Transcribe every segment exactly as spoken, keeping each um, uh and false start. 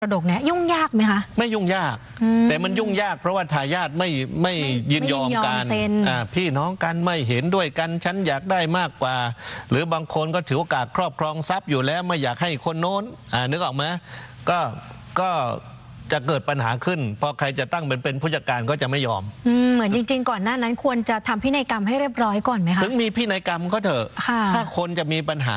มรดกเนี่ยยุ่งยากไหมคะไม่ยุ่งยากแต่มันยุ่งยากเพราะว่าทายาทไม่ไม่ยินยอมกันพี่น้องกันไม่เห็นด้วยกันฉันอยากได้มากกว่าหรือบางคนก็ถือโอกาสครอบครองทรัพย์อยู่แล้วไม่อยากให้คนโน้นนึกออกไหมก็ก็จะเกิดปัญหาขึ้นพอใครจะตั้งเป็นเป็นผู้จัดการก็จะไม่ยอมเหมือนจริงๆก่อนหน้านั้นควรจะทำพินัยกรรมให้เรียบร้อยก่อนไหมคะถึงมีพินัยกรรมก็เถอะถ้าคนจะมีปัญหา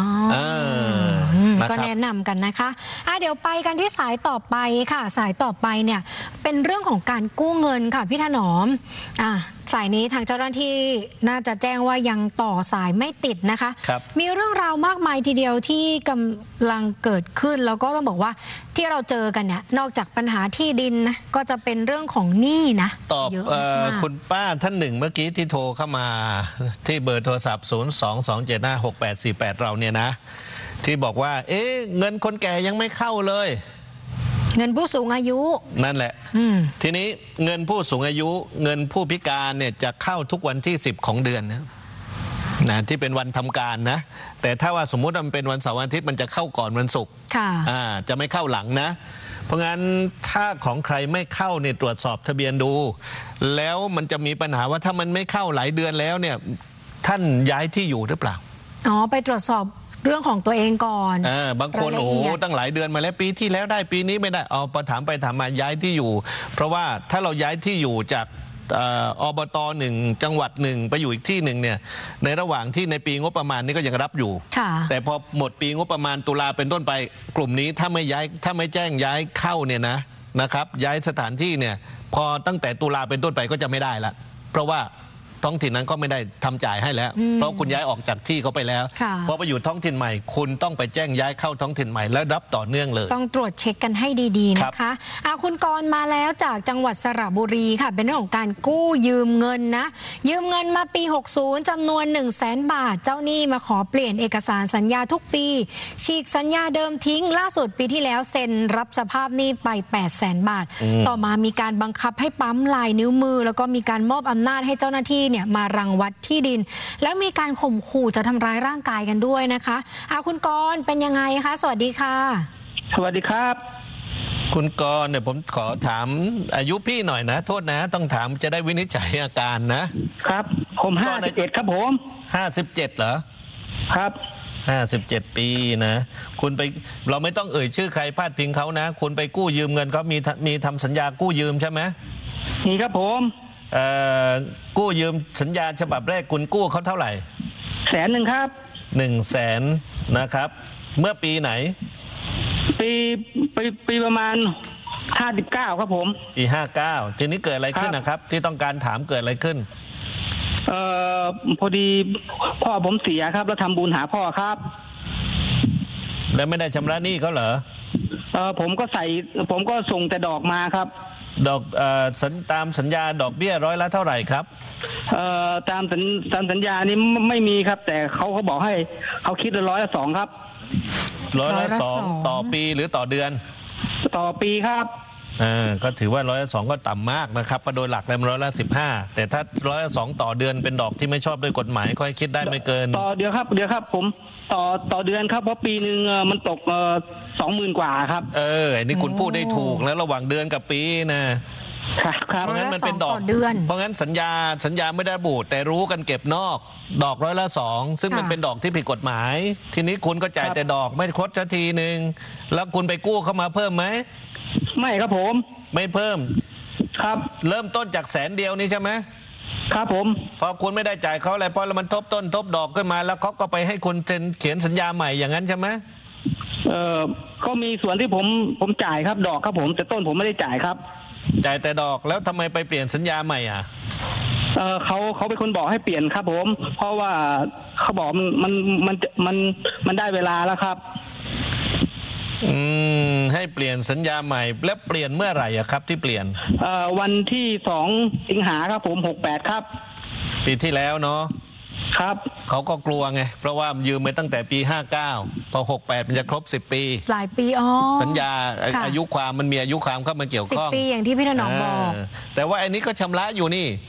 ก็แนะนำกันนะคะะเดี๋ยวไปกันที่สายต่อไปค่ะสายต่อไปเนี่ยเป็นเรื่องของการกู้เงินค่ะพี่ถนอมอ่ะสายนี้ทางเจ้าหน้าที่น่าจะแจ้งว่ายังต่อสายไม่ติดนะคะมีเรื่องราวมากมายทีเดียวที่กำลังเกิดขึ้นแล้วก็ต้องบอกว่าที่เราเจอกันเนี่ยนอกจากปัญหาที่ดินนะก็จะเป็นเรื่องของหนี้นะตอบคุณป้าท่านหนึ่งเมื่อกี้ที่โทรเข้ามาที่เบอร์โทรศัพท์ศูนย์ สอง สอง เจ็ด ห้า หก แปด สี่ แปดเราเนี่ยนะที่บอกว่าเอ๊ะเงินคนแก่ยังไม่เข้าเลยเงินผู้สูงอายุนั่นแหละทีนี้เงินผู้สูงอายุเงินผู้พิการเนี่ยจะเข้าทุกวันที่สิบของเดือนนะนะที่เป็นวันทำการนะแต่ถ้าว่าสมมุติมันเป็นวันเสาร์อาทิตย์มันจะเข้าก่อนวันศุกร์อ่าจะไม่เข้าหลังนะเพราะงั้นถ้าของใครไม่เข้าเนี่ยตรวจสอบทะเบียนดูแล้วมันจะมีปัญหาว่าถ้ามันไม่เข้าหลายเดือนแล้วเนี่ยท่านย้ายที่อยู่หรือเปล่าอ๋อไปตรวจสอบเรื่องของตัวเองก่อนเออบางคนโอ้โหตั้งหลายเดือนมาแล้วปีที่แล้วได้ปีนี้ไม่ได้เอาพอถามไปถามมาย้ายที่อยู่เพราะว่าถ้าเราย้ายที่อยู่จากอบตหนึ่งจังหวัดหนึ่งไปอยู่อีกที่หนึ่งเนี่ยในระหว่างที่ในปีงบประมาณนี้ก็ยังรับอยู่แต่พอหมดปีงบประมาณตุลาเป็นต้นไปกลุ่มนี้ถ้าไม่ย้ายถ้าไม่แจ้งย้ายเข้าเนี่ยนะนะครับย้ายสถานที่เนี่ยพอตั้งแต่ตุลาเป็นต้นไปก็จะไม่ได้ละเพราะว่าท้องถิ่นนั้นก็ไม่ได้ทำจ่ายให้แล้วเพราะคุณย้ายออกจากที่เขาไปแล้วพอไปอยู่ท้องถิ่นใหม่คุณต้องไปแจ้งย้ายเข้าท้องถิ่นใหม่แล้วรับต่อเนื่องเลยต้องตรวจเช็คกันให้ดีๆนะคะอาคุณกรมาแล้วจากจังหวัดสระบุรีค่ะเป็นเรื่องของการกู้ยืมเงินนะยืมเงินมาปีหกสิบจำนวน หนึ่งแสน บาทเจ้าหนี้มาขอเปลี่ยนเอกสารสัญญาทุกปีฉีกสัญญาเดิมทิ้งล่าสุดปีที่แล้วเซ็นรับสภาพหนี้ไป แปดแสน บาทต่อมามีการบังคับให้ปั๊มลายนิ้วมือแล้วก็มีการมอบอำนาจให้เจ้าหน้าที่เนี่ยมารังวัดที่ดินแล้วมีการข่มขู่จะทำร้ายร่างกายกันด้วยนะคะอาคุณกรณ์เป็นยังไงคะสวัสดีค่ะสวัสดีครับคุณกรณ์เนี่ยผมขอถามอายุพี่หน่อยนะโทษนะต้องถามจะได้วินิจฉัยอาการนะครับผมห้าสิบเจ็ดครับผมห้าสิบเจ็ดเหรอครับห้าสิบเจ็ดปีนะคุณไปเราไม่ต้องเอ่ยชื่อใครพาดพิงเขานะคุณไปกู้ยืมเงินเขามีมีทำสัญญากู้ยืมใช่ไหมมีครับผมกู้ยืมสัญญาฉบับแรกคุณกู้เขาเท่าไหร่แสนหนึ่งครับหนึ่งแสนนะครับเมื่อปีไหนปีปีปีประมาณห้าสิบเก้าครับผมปีห้าเก้าทีนี้เกิดอะไรขึ้นนะครับที่ต้องการถามเกิดอะไรขึ้นเอ่อพอดีพ่อผมเสียครับแล้วทำบุญหาพ่อครับแล้วไม่ได้ชำระหนี้เขาเหรอเออผมก็ใส่ผมก็ส่งแต่ดอกมาครับดอกเอ่อสัญตามสัญญาดอกเบี้ยร้อยละเท่าไหร่ครับเอ่อตามสัญตามสัญญานี้ไม่มีครับแต่เขาเขาบอกให้เขาคิดร้อยละสองครับร้อยละสองต่อปีหรือต่อเดือนต่อปีครับอ่าก็ถือว่าร้อยละสองก็ต่ำมากนะครับโดยหลักแล้วร้อยละสิบห้าแต่ถ้าร้อยละสองต่อเดือนเป็นดอกที่ไม่ชอบด้วยกฎหมายค่อยคิดได้ไม่เกินต่อเดียวครับเดียวครับผมต่อต่อเดือนครับเพราะปีหนึ่งมันตกเอ่อสองหมื่นกว่าครับเอออันนี้คุณพูดได้ถูกแล้วระหว่างเดือนกับปีนะครับเพราะงั้นมันเป็นดอกเพราะงั้นสัญญาสัญญาไม่ได้ระบุแต่รู้กันเก็บนอกดอกร้อยละสองซึ่งมันเป็นดอกที่ผิดกฎหมายทีนี้คุณก็จ่ายแต่ดอกไม่ครบสักทีหนึ่งแล้วคุณไปกู้เข้ามาเพิ่มไหมไม่ครับผมไม่เพิ่มครับเริ่มต้นจากแสนเดียวนี้ใช่ไหมครับผมพอคุณไม่ได้จ่ายเขาอะไรเพราะมันทบต้นทบดอกขึ้นมาแล้วเขาก็ไปให้คุณเขียนสัญญาใหม่อย่างนั้นใช่ไหมเออก็มีส่วนที่ผมผมจ่ายครับดอกครับผมแต่ต้นผมไม่ได้จ่ายครับจ่ายแต่ดอกแล้วทำไมไปเปลี่ยนสัญญาใหม่อ่ะเออเขาเขาเป็นคนบอกให้เปลี่ยนครับผมเพราะว่าเขาบอกมันมันมันมันมันได้เวลาแล้วครับอืมให้เปลี่ยนสัญญาใหม่แล้วเปลี่ยนเมื่อไหร่อะครับที่เปลี่ยนเอ่อวันที่สองสิงหาครับผมหกแปดครับปีที่แล้วเนาะครับเขาก็กลัวไงเพราะว่ายืมไปตั้งแต่ปีห้าเก้าพอหกแปดมันจะครบสิบปีหลายปีอ๋อสัญญาอายุความมันมีอายุความเข้ามาเกี่ยวข้องสิบปีอย่างที่พี่ถนอมบอกแต่ว่าอันนี้ก็ชำระอยู่นี่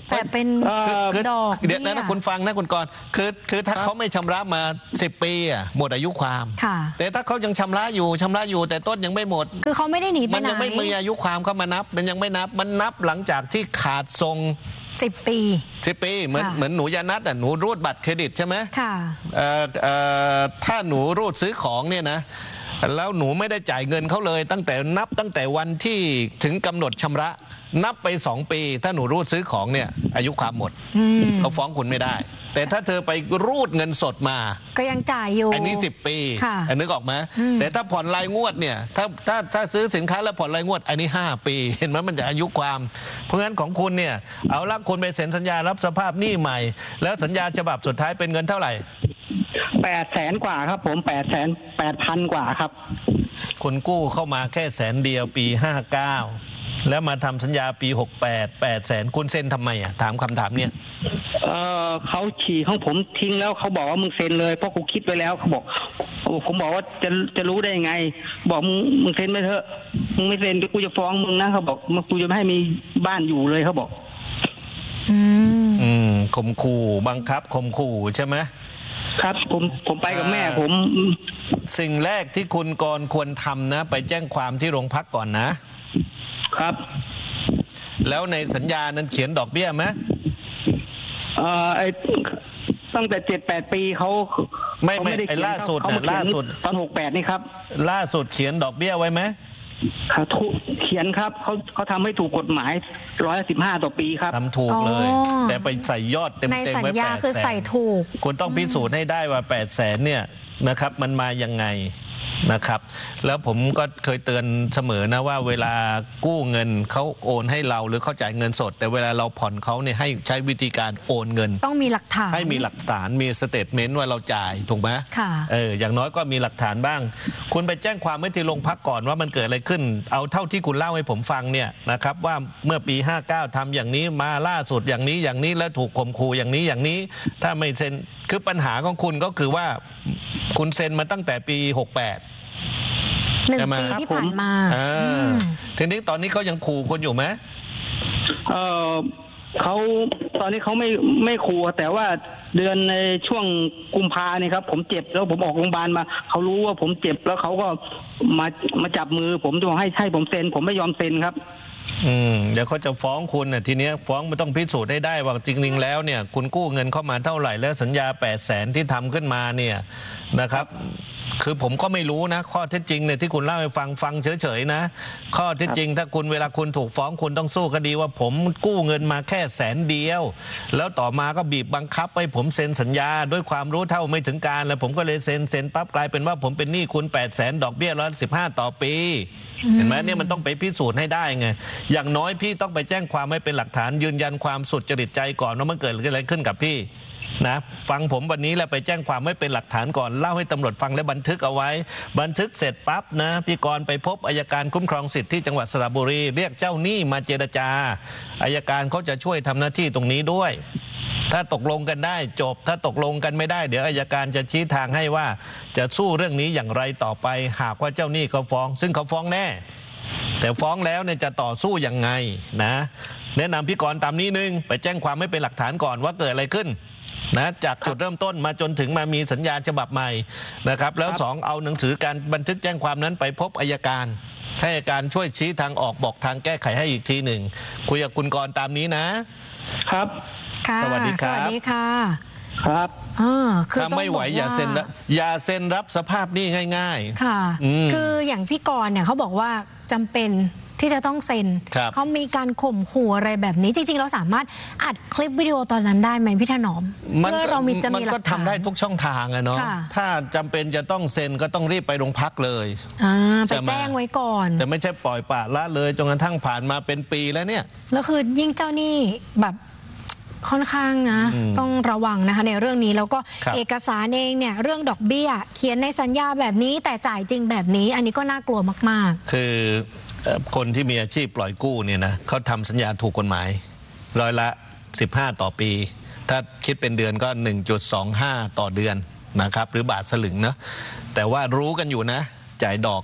แต่เป็นคือดอกเดี๋ยวนะคุณฟังนะคุณกรณ์คือคือถ้าเขาไม่ชำระมาสิบปีอ่ะหมดอายุความแต่ถ้าเขายังชำระอยู่ชำระอยู่แต่ต้นยังไม่หมดคือเขาไม่ได้หนีไปไหนมันยังไม่มีอายุความเข้ามานับมันยังไม่นับมันนับหลังจากที่ขาดทรงสิบปีสิบปีเหมือนเหมือนหนูยานัดอ่ะหนูรูดบัตรเครดิตใช่ไหมค่ะเอ่อเอ่อถ้าหนูรูดซื้อของเนี่ยนะแล้วหนูไม่ได้จ่ายเงินเขาเลยตั้งแต่นับตั้งแต่วันที่ถึงกำหนดชำระนับไปสองปีถ้าหนูรูดซื้อของเนี่ยอายุความหมดเขาฟ้องคุณไม่ได้แต่ถ้าเธอไปรูดเงินสดมาก็ยังจ่ายอยู่อันนี้สิบปีอันนึกออกไหมแต่ถ้าผ่อนรายงวดเนี่ยถ้าถ้าถ้าซื้อสินค้าแล้วผ่อนรายงวดอันนี้ห้าปีเห็นไหมมันจะอายุความเพราะงั้นของคุณเนี่ยเอาละคุณไปเซ็นสัญญารับสภาพหนี้ใหม่แล้วสัญญาฉบับสุดท้ายเป็นเงินเท่าไหร่แปดแสนกว่าครับผมแปดแสนแปดพันกว่าครับคุณกู้เข้ามาแค่แสนเดียวปีห้าเก้าแล้วมาทำสัญญาปีหกแปดแปดแสนคุณเซ็นทำไมอ่ะถามคำถามเนี่ยเออเขาฉี่ของผมทิ้งแล้วเขาบอกว่ามึงเซ็นเลยเพราะกูคิดไว้แล้วเขาบอกผมบอกว่าจะจะรู้ได้ยังไงบอกมึงมึงเซ็นไปเถอะมึงไม่เซ็นกูจะฟ้องมึงนะเขาบอกกูจะไม่ให้มีบ้านอยู่เลยเขาบอกอืมอืมข่มขู่บังคับข่มขู่ใช่ไหมครับผมผมไปกับแม่ผมสิ่งแรกที่คุณกรควรทำนะไปแจ้งความที่โรงพักก่อนนะครับแล้วในสัญญานั้นเขียนดอกเบี้ยไหมเอ่อไอ้ตั้งแต่เจ็ดแปดปีเขาไม่ไม่ไอ้ล่าสุดนะล่าสุดตอนหกแปดนี่ครับล่าสุดเขียนดอกเบี้ยไว้ไหมเขียนครับเขาเขาทำให้ถูกกฎหมายร้อยสิบห้าต่อปีครับทำถูกเลยแต่ไปใส่ยอดเต็มเต็มไว้แปดแสนคือใส่ถูกคุณต้องพิสูจน์ให้ได้ว่าแปดแสนเนี่ยนะครับมันมายังไงนะครับแล้วผมก็เคยเตือนเสมอนะว่าเวลากู้เงินเขาโอนให้เราหรือเขาจ่ายเงินสดแต่เวลาเราผ่อนเขาเนี่ยให้ใช้วิธีการโอนเงินต้องมีหลักฐานให้มีหลักฐานมีสเตทเมนต์ว่าเราจ่ายถูกไหมค่ะเอออย่างน้อยก็มีหลักฐานบ้างคุณไปแจ้งความไว้ที่โรงพักก่อนว่ามันเกิดอะไรขึ้นเอาเท่าที่คุณเล่าให้ผมฟังเนี่ยนะครับว่าเมื่อปีห้าเก้าทำอย่างนี้มาล่าสุดอย่างนี้อย่างนี้แล้วถูกข่มขู่อย่างนี้อย่างนี้ถ้าไม่เซ็นคือปัญหาของคุณก็คือว่าคุณเซ็นมาตั้งแต่ปีหกแปดหนึ่งปีที่ผ่านมาทีนี้ตอนนี้เขายังขู่คนอยู่ไหมเออเขาตอนนี้เขาไม่ไม่ขู่แต่ว่าเดือนในช่วงกุมภาเนี่ยครับผมเจ็บแล้วผมออกโรงพยาบาลมาเขารู้ว่าผมเจ็บแล้วเขาก็มามาจับมือผมจะให้ให้ผมเซ็นผมไม่ยอมเซ็นครับอืมเดี๋ยวเขาจะฟ้องคุณเนี่ยทีเนี้ยฟ้องมันต้องพิสูจน์ให้ได้ว่าจริงๆแล้วเนี่ยคุณกู้เงินเข้ามาเท่าไหร่แล้วสัญญาแปดแสนที่ทำขึ้นมาเนี่ยนะครับคือผมก็ไม่รู้นะข้อเท็จจริงเนี่ยที่คุณเล่าให้ฟังฟังเฉยๆนะข้อเท็จจริงถ้าคุณเวลาคุณถูกฟ้องคุณต้องสู้คดีว่าผมกู้เงินมาแค่แสนเดียวแล้วต่อมาก็บีบบังคับให้ผมเซ็นสัญญาด้วยความรู้เท่าไม่ถึงการแล้วผมก็เลยเซ็นเซ็นปั๊บกลายเป็นว่าผมเป็นหนี้คุณแปดแสนดอกเบี้ยร้อยสิบห้าต่อปีเห็นไหมเนี่ยมันต้องไปพิสูจน์ให้ได้ไงอย่างน้อยพี่ต้องไปแจ้งความให้เป็นหลักฐานยืนยันความสุจริตใจก่อนว่ามันเกิดอะไรขึ้นกับพี่นะฟังผมวันนี้แล้วไปแจ้งความไม่เป็นหลักฐานก่อนเล่าให้ตำรวจฟังและบันทึกเอาไว้บันทึกเสร็จปั๊บนะพี่กรณ์ไปพบอัยการคุ้มครองสิทธิ์ที่จังหวัดสระบุรีเรียกเจ้าหนี้มาเจรจาอัยการเขาจะช่วยทำหน้าที่ตรงนี้ด้วยถ้าตกลงกันได้จบถ้าตกลงกันไม่ได้เดี๋ยวอัยการจะชี้ทางให้ว่าจะสู้เรื่องนี้อย่างไรต่อไปหากว่าเจ้าหนี้เขาฟ้องซึ่งเขาฟ้องแน่แต่ฟ้องแล้วเนี่ยจะต่อสู้ยังไงนะแนะนำพี่กรณ์ตามนี้นึงไปแจ้งความไม่เป็นหลักฐานก่อนว่าเกิดอะไรขึ้นนะจากจุดเริ่มต้นมาจนถึงมามีสัญญาฉบับใหม่นะครับแล้วสองเอาหนังสือการบันทึกแจ้งความนั้นไปพบอัยการให้อัยการช่วยชี้ทางออกบอกทางแก้ไขให้อีกทีหนึ่งคุยกับคุณกรณ์ตามนี้นะครับสวัสดีครับสวัสดีค่ะครับถ้าไม่ไหวอย่าเซ็นอย่าเซ็นรับสภาพหนี้ง่ายๆค่ะคืออย่างพี่กรณ์เนี่ยเขาบอกว่าจำเป็นที่จะต้องเซ็นเขามีการข่มขู่อะไรแบบนี้จริงๆเราสามารถอัดคลิปวิดีโอตอนนั้นได้ไหมพี่ถนอมเพื่อเรามีจะมีหลักฐานมันก็ทำได้ทุกช่องทางอะเนาะถ้าจำเป็นจะต้องเซ็นก็ต้องรีบไปโรงพักเลยไปแจ้งไว้ก่อนแต่ไม่ใช่ปล่อยปละละเลยจนกระทั่งผ่านมาเป็นปีแล้วเนี่ยแล้วคือยิ่งเจ้าหนี้แบบค่อนข้างนะต้องระวังนะคะในเรื่องนี้แล้วก็เอกสารเองเนี่ยเรื่องดอกเบี้ยเขียนในสัญญาแบบนี้แต่จ่ายจริงแบบนี้อันนี้ก็น่ากลัวมากๆคือคนที่มีอาชีพปล่อยกู้เนี่ยนะเขาทำสัญญาถูกกฎหมายร้อยละสิบห้าต่อปีถ้าคิดเป็นเดือนก็ หนึ่งจุดสองห้า ต่อเดือนนะครับหรือบาทสลึงนะแต่ว่ารู้กันอยู่นะจ่ายดอก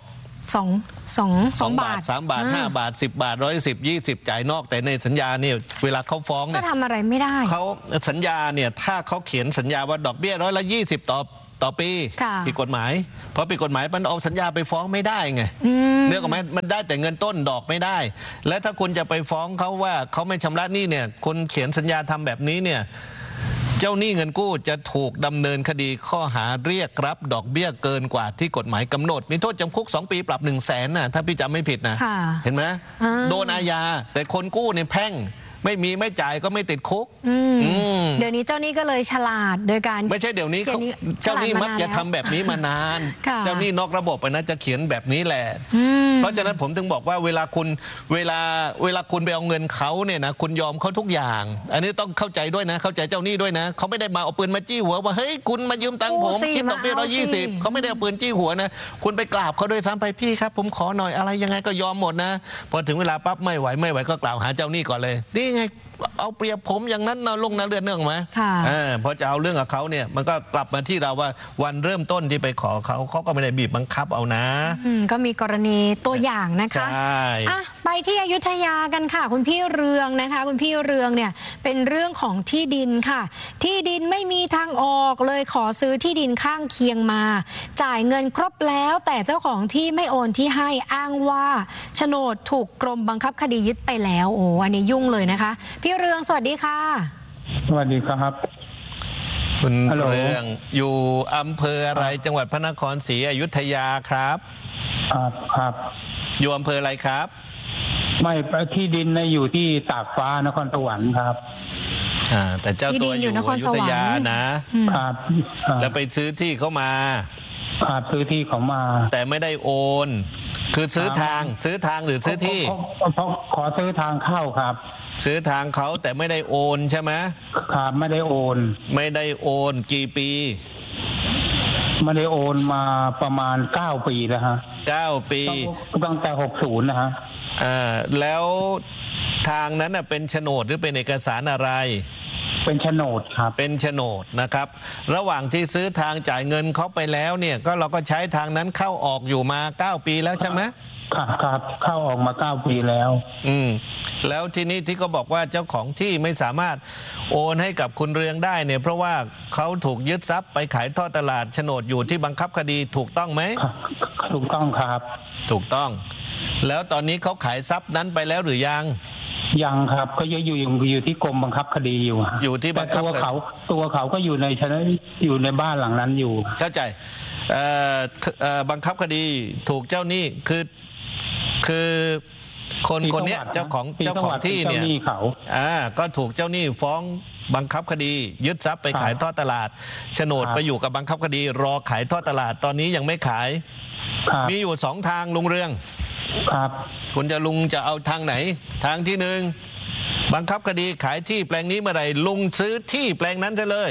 สองสองสองบาทสามบาทห้าบาทสิบบาทร้อยสิบยี่สิบจ่ายนอกแต่ในสัญญาเนี่ยเวลาเขาฟ้องก็เนี่ยทำอะไรไม่ได้เขาสัญญาเนี่ยถ้าเขาเขียนสัญญาว่าดอกเบี้ยร้อยละยี่สิบต่อต่อปีค่ะผิดกฎหมายเพราะผิดกฎหมายมันเอาสัญญาไปฟ้องไม่ได้ไงเนื่องจากมันมันได้แต่เงินต้นดอกไม่ได้ และถ้าคุณจะไปฟ้องเขาว่าเขาไม่ชำระหนี้เนี่ยคุณเขียนสัญญาทำแบบนี้เนี่ยเจ้าหนี้เงินกู้จะถูกดำเนินคดีข้อหาเรียกรับดอกเบี้ยเกินกว่าที่กฎหมายกำหนดมีโทษจำคุกสองปีปรับหนึ่งแสนนะถ้าพี่จำไม่ผิดนะค่ะเห็นไหมอ่าโดนอาญาแต่คนกู้เนี่ยแพ่งไม่มีไม่จ่ายก็ไม่ติดคุกอืมอืมเดี๋ยวนี้เจ้าหนี้ก็เลยฉลาดโดยการไม่ใช่เดี๋ยวนี้เขาเขียนนี้เจ้าหนี้ฉลาดมักมานานจะทำแบบนี้มานานค่ะเจ้าหนี้นอกระบบไปนะจะเขียนแบบนี้แหละอืมเพราะฉะนั้นผมถึงบอกว่าเวลาคุณเวลาเวลาคุณไปเอาเงินเขาเนี่ยนะคุณยอมเขาทุกอย่าง อันนี้ต้องเข้าใจด้วยนะ เข้าใจเจ้าหนี้ด้วยนะเขาไม่ได้มาเอาปืนมาจี้หัวว่าเฮ้ยคุณมายืมตังค์ผมโอ้สิคิดดอกเบี้ยมาร้อยเอายี่สิบสิเขาไม่ได้เอาปืนจี้หัวนะคุณไปกราบเขาด้วยซ้ำไปพี่ครับ ผมขอหน่อยอะไรยังไงก็ยอมหมดนะพอถึงเวลาปั๊บไม่ไหวไม่ไหวก็กล่าวหาเจ้าหนี้ก่อนเลยนี่ไงเอาเปรียบผมอย่างนั้นนะลงนาเรือนเนื่องไหมค่ะเออพอจะเอาเรื่องกับเขาเนี่ยมันก็กลับมาที่เราว่าวันเริ่มต้นที่ไปขอเขาเขาก็ไม่ได้บีบบังคับเอานะอืมก็มีกรณีตัวอย่างนะคะใช่อ่ะไปที่อยุธยากันค่ะ คุณพี่เรืองนะคะ คุณพี่เรืองเนี่ยเป็นเรื่องของที่ดินค่ะ ที่ดินไม่มีทางออกเลยขอซื้อที่ดินข้างเคียงมา จ่ายเงินครบแล้วแต่เจ้าของที่ไม่โอนที่ให้อ้างว่าโฉนดถูกกรมบังคับคดียึดไปแล้วโอ้อันนี้ยุ่งเลยนะคะ พี่เรืองสวัสดีค่ะสวัสดีครับคุณฮัลโหลเรืองอยู่อำเภออะไรจังหวัดพระนครศรีอยุธยาครับครับครับอยู่อำเภออะไรครับไม่ที่ดินในะอยู่ที่ตากฟ้านครสวรรค์ครับอ่าแต่เจ้าที่ตัดิวนออยู่ ยู่นครอสยุวรธรค์ยานะอืมครับอ่าแล้วไปซื้อที่เขามาครับซื้อที่เขามาแต่ไม่ได้โอน คือซื้อทางซื้อทางหรือซื้อที่เขาเขาขอซื้อทางเข้าครับซื้อทางเขาแต่ไม่ได้โอนใช่ไหมครับไม่ได้โอนไม่ได้โอนกี่ปีไม่ได้โอนมาประมาณเก้าปีแล้วฮะเก้าปีตั้งแต่หกศูนย์นะฮะอ่าแล้วทางนั้นน่ะเป็นโฉนดหรือเป็นเอกสารอะไรเป็นโฉนดครับเป็นโฉนดนะครับ ระหว่างที่ซื้อทางจ่ายเงินเขาไปแล้วเนี่ยก็เราก็ใช้ทางนั้นเข้าออกอยู่มาเก้าปีแล้วใช่ไหมครับครับเข้าออกมาเก้าปีแล้วอืมแล้วทีนี้ที่ก็บอกว่าเจ้าของที่ไม่สามารถโอนให้กับคุณเรืองได้เนี่ยเพราะว่าเขาถูกยึดทรัพย์ไปขายทอดตลาดโฉนดอยู่ที่บังคับคดีถูกต้องไหมครับถูกต้องครับถูกต้อง แล้วตอนนี้เขาขายทรัพย์นั้นไปแล้วหรือยังยังครับก็ยังอยู่อยู่อยู่ที่กรมบังคับคดีอยู่ฮะอยู่ที่บังคับแต่ตัวเขาตัวเขาก็อยู่ในชั้นอยู่ในบ้านหลังนั้นอยู่เข้าใจเอ่อเอ่อบังคับคดีถูกเจ้าหนี้คือคือคนคนเนี้ยเจ้าของเจ้าของที่เนี่ยเจ้าหนี้เขาอ่าก็ถูกเจ้าหนี้ฟ้องบังคับคดี ยึดทรัพย์ไปขายทอดตลาดโฉนดครับไปอยู่กับบังคับคดี รอขายทอดตลาดตอนนี้ยังไม่ขายครับมีอยู่สองทางลุงเรืองครับคุณจะลุงจะเอาทางไหน ทางที่หนึ่งบังคับคดีขายที่แปลงนี้เมื่อไหร่ลุงซื้อที่แปลงนั้นได้เลย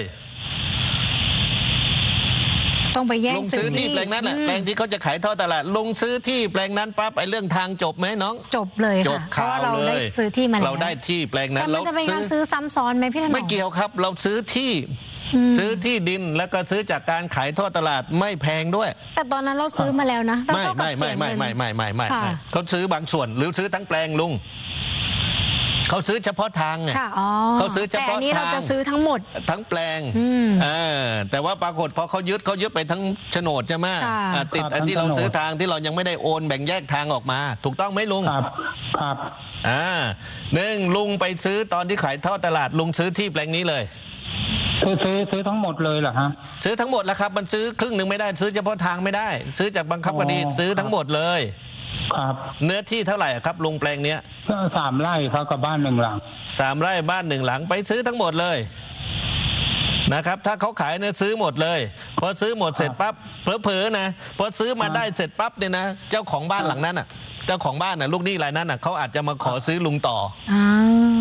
ต้องไปแย่งลุงซื้ซื้ออที่ที่แปลงนั้นอ่ะอืมแปลงที่เขาจะขายทอดตลาดลุงซื้อที่แปลงนั้นปั๊บไอ้เรื่องทางจบไหมน้องจบเลยจค่ะบเพราะข่าวว่าเราเลได้ยซื้อที่มาแล้วเราได้ที่แปลงนั้แต่นมันจะเป็นการซื้อซ้ำซ้อนไหมพี่ถนอมไม่เกี่ยวครับ เราซื้อที่ซื้อที่ดินแล้วก็ซื้อจากการขายทอดตลาดไม่แพงด้วยแต่ตอนนั้นเราซื้อมาแล้วนะเราไม่เท่ากับไม่เสีไม่ยไม่เงินไม่ไม่ไม่ไม่ค่ะไม่เขาซื้อบางส่วนหรือซื้อทั้งแปลงลุงเขาซื้อเฉพาะทางไงค่ะอ๋อเขาซื้อเฉแต่พาะอันนี้เราทางจะซื้อทั้งหมดทั้งแปลงอืมเออแต่ว่าปรากฏพอเขายึดเขายึดไปทั้งโฉนดใช่ไหมค่ะอ่าติดครับอันที่ทั้เรางโฉนดซื้อทางที่เรายังไม่ได้โอนแบ่งแยกทางออกมา ถูกต้องไหมลุงครับครับอ่าหนึ่งลุงไปซื้อตอนที่ขายทอดตลาดลุงซื้อที่แปลงนี้เลยซื้อซื้อซื้อทั้งหมดเลยเหรอฮะซื้อทั้งหมดแล้วครับมันซื้อครึ่งหนึ่งไม่ได้ซื้อเฉพาะทางไม่ได้ ซื้อจากบังคับคดีอ๋อซื้อทั้งหมดเลยครับเนื้อที่เท่าไหร่ครับลุงแปลงเนี้ยก็สามไร่เขากับบ้านหนึ่งหลังสามไร่บ้านหนึ่งหลังไปซื้อทั้งหมดเลยนะครับถ้าเขาขายเนี่ยซื้อหมดเลยพอซื้อหมดเสร็จปั๊บเผลอๆนะพอซื้อมาได้เสร็จปั๊บเนี่ยนะเจ้าของบ้านหลังนั้นอ่ะเจ้าของบ้านน่ะลูกหนี้รายนั้นน่ะเขาอาจจะมาขอซื้อลุงต่ออ้าว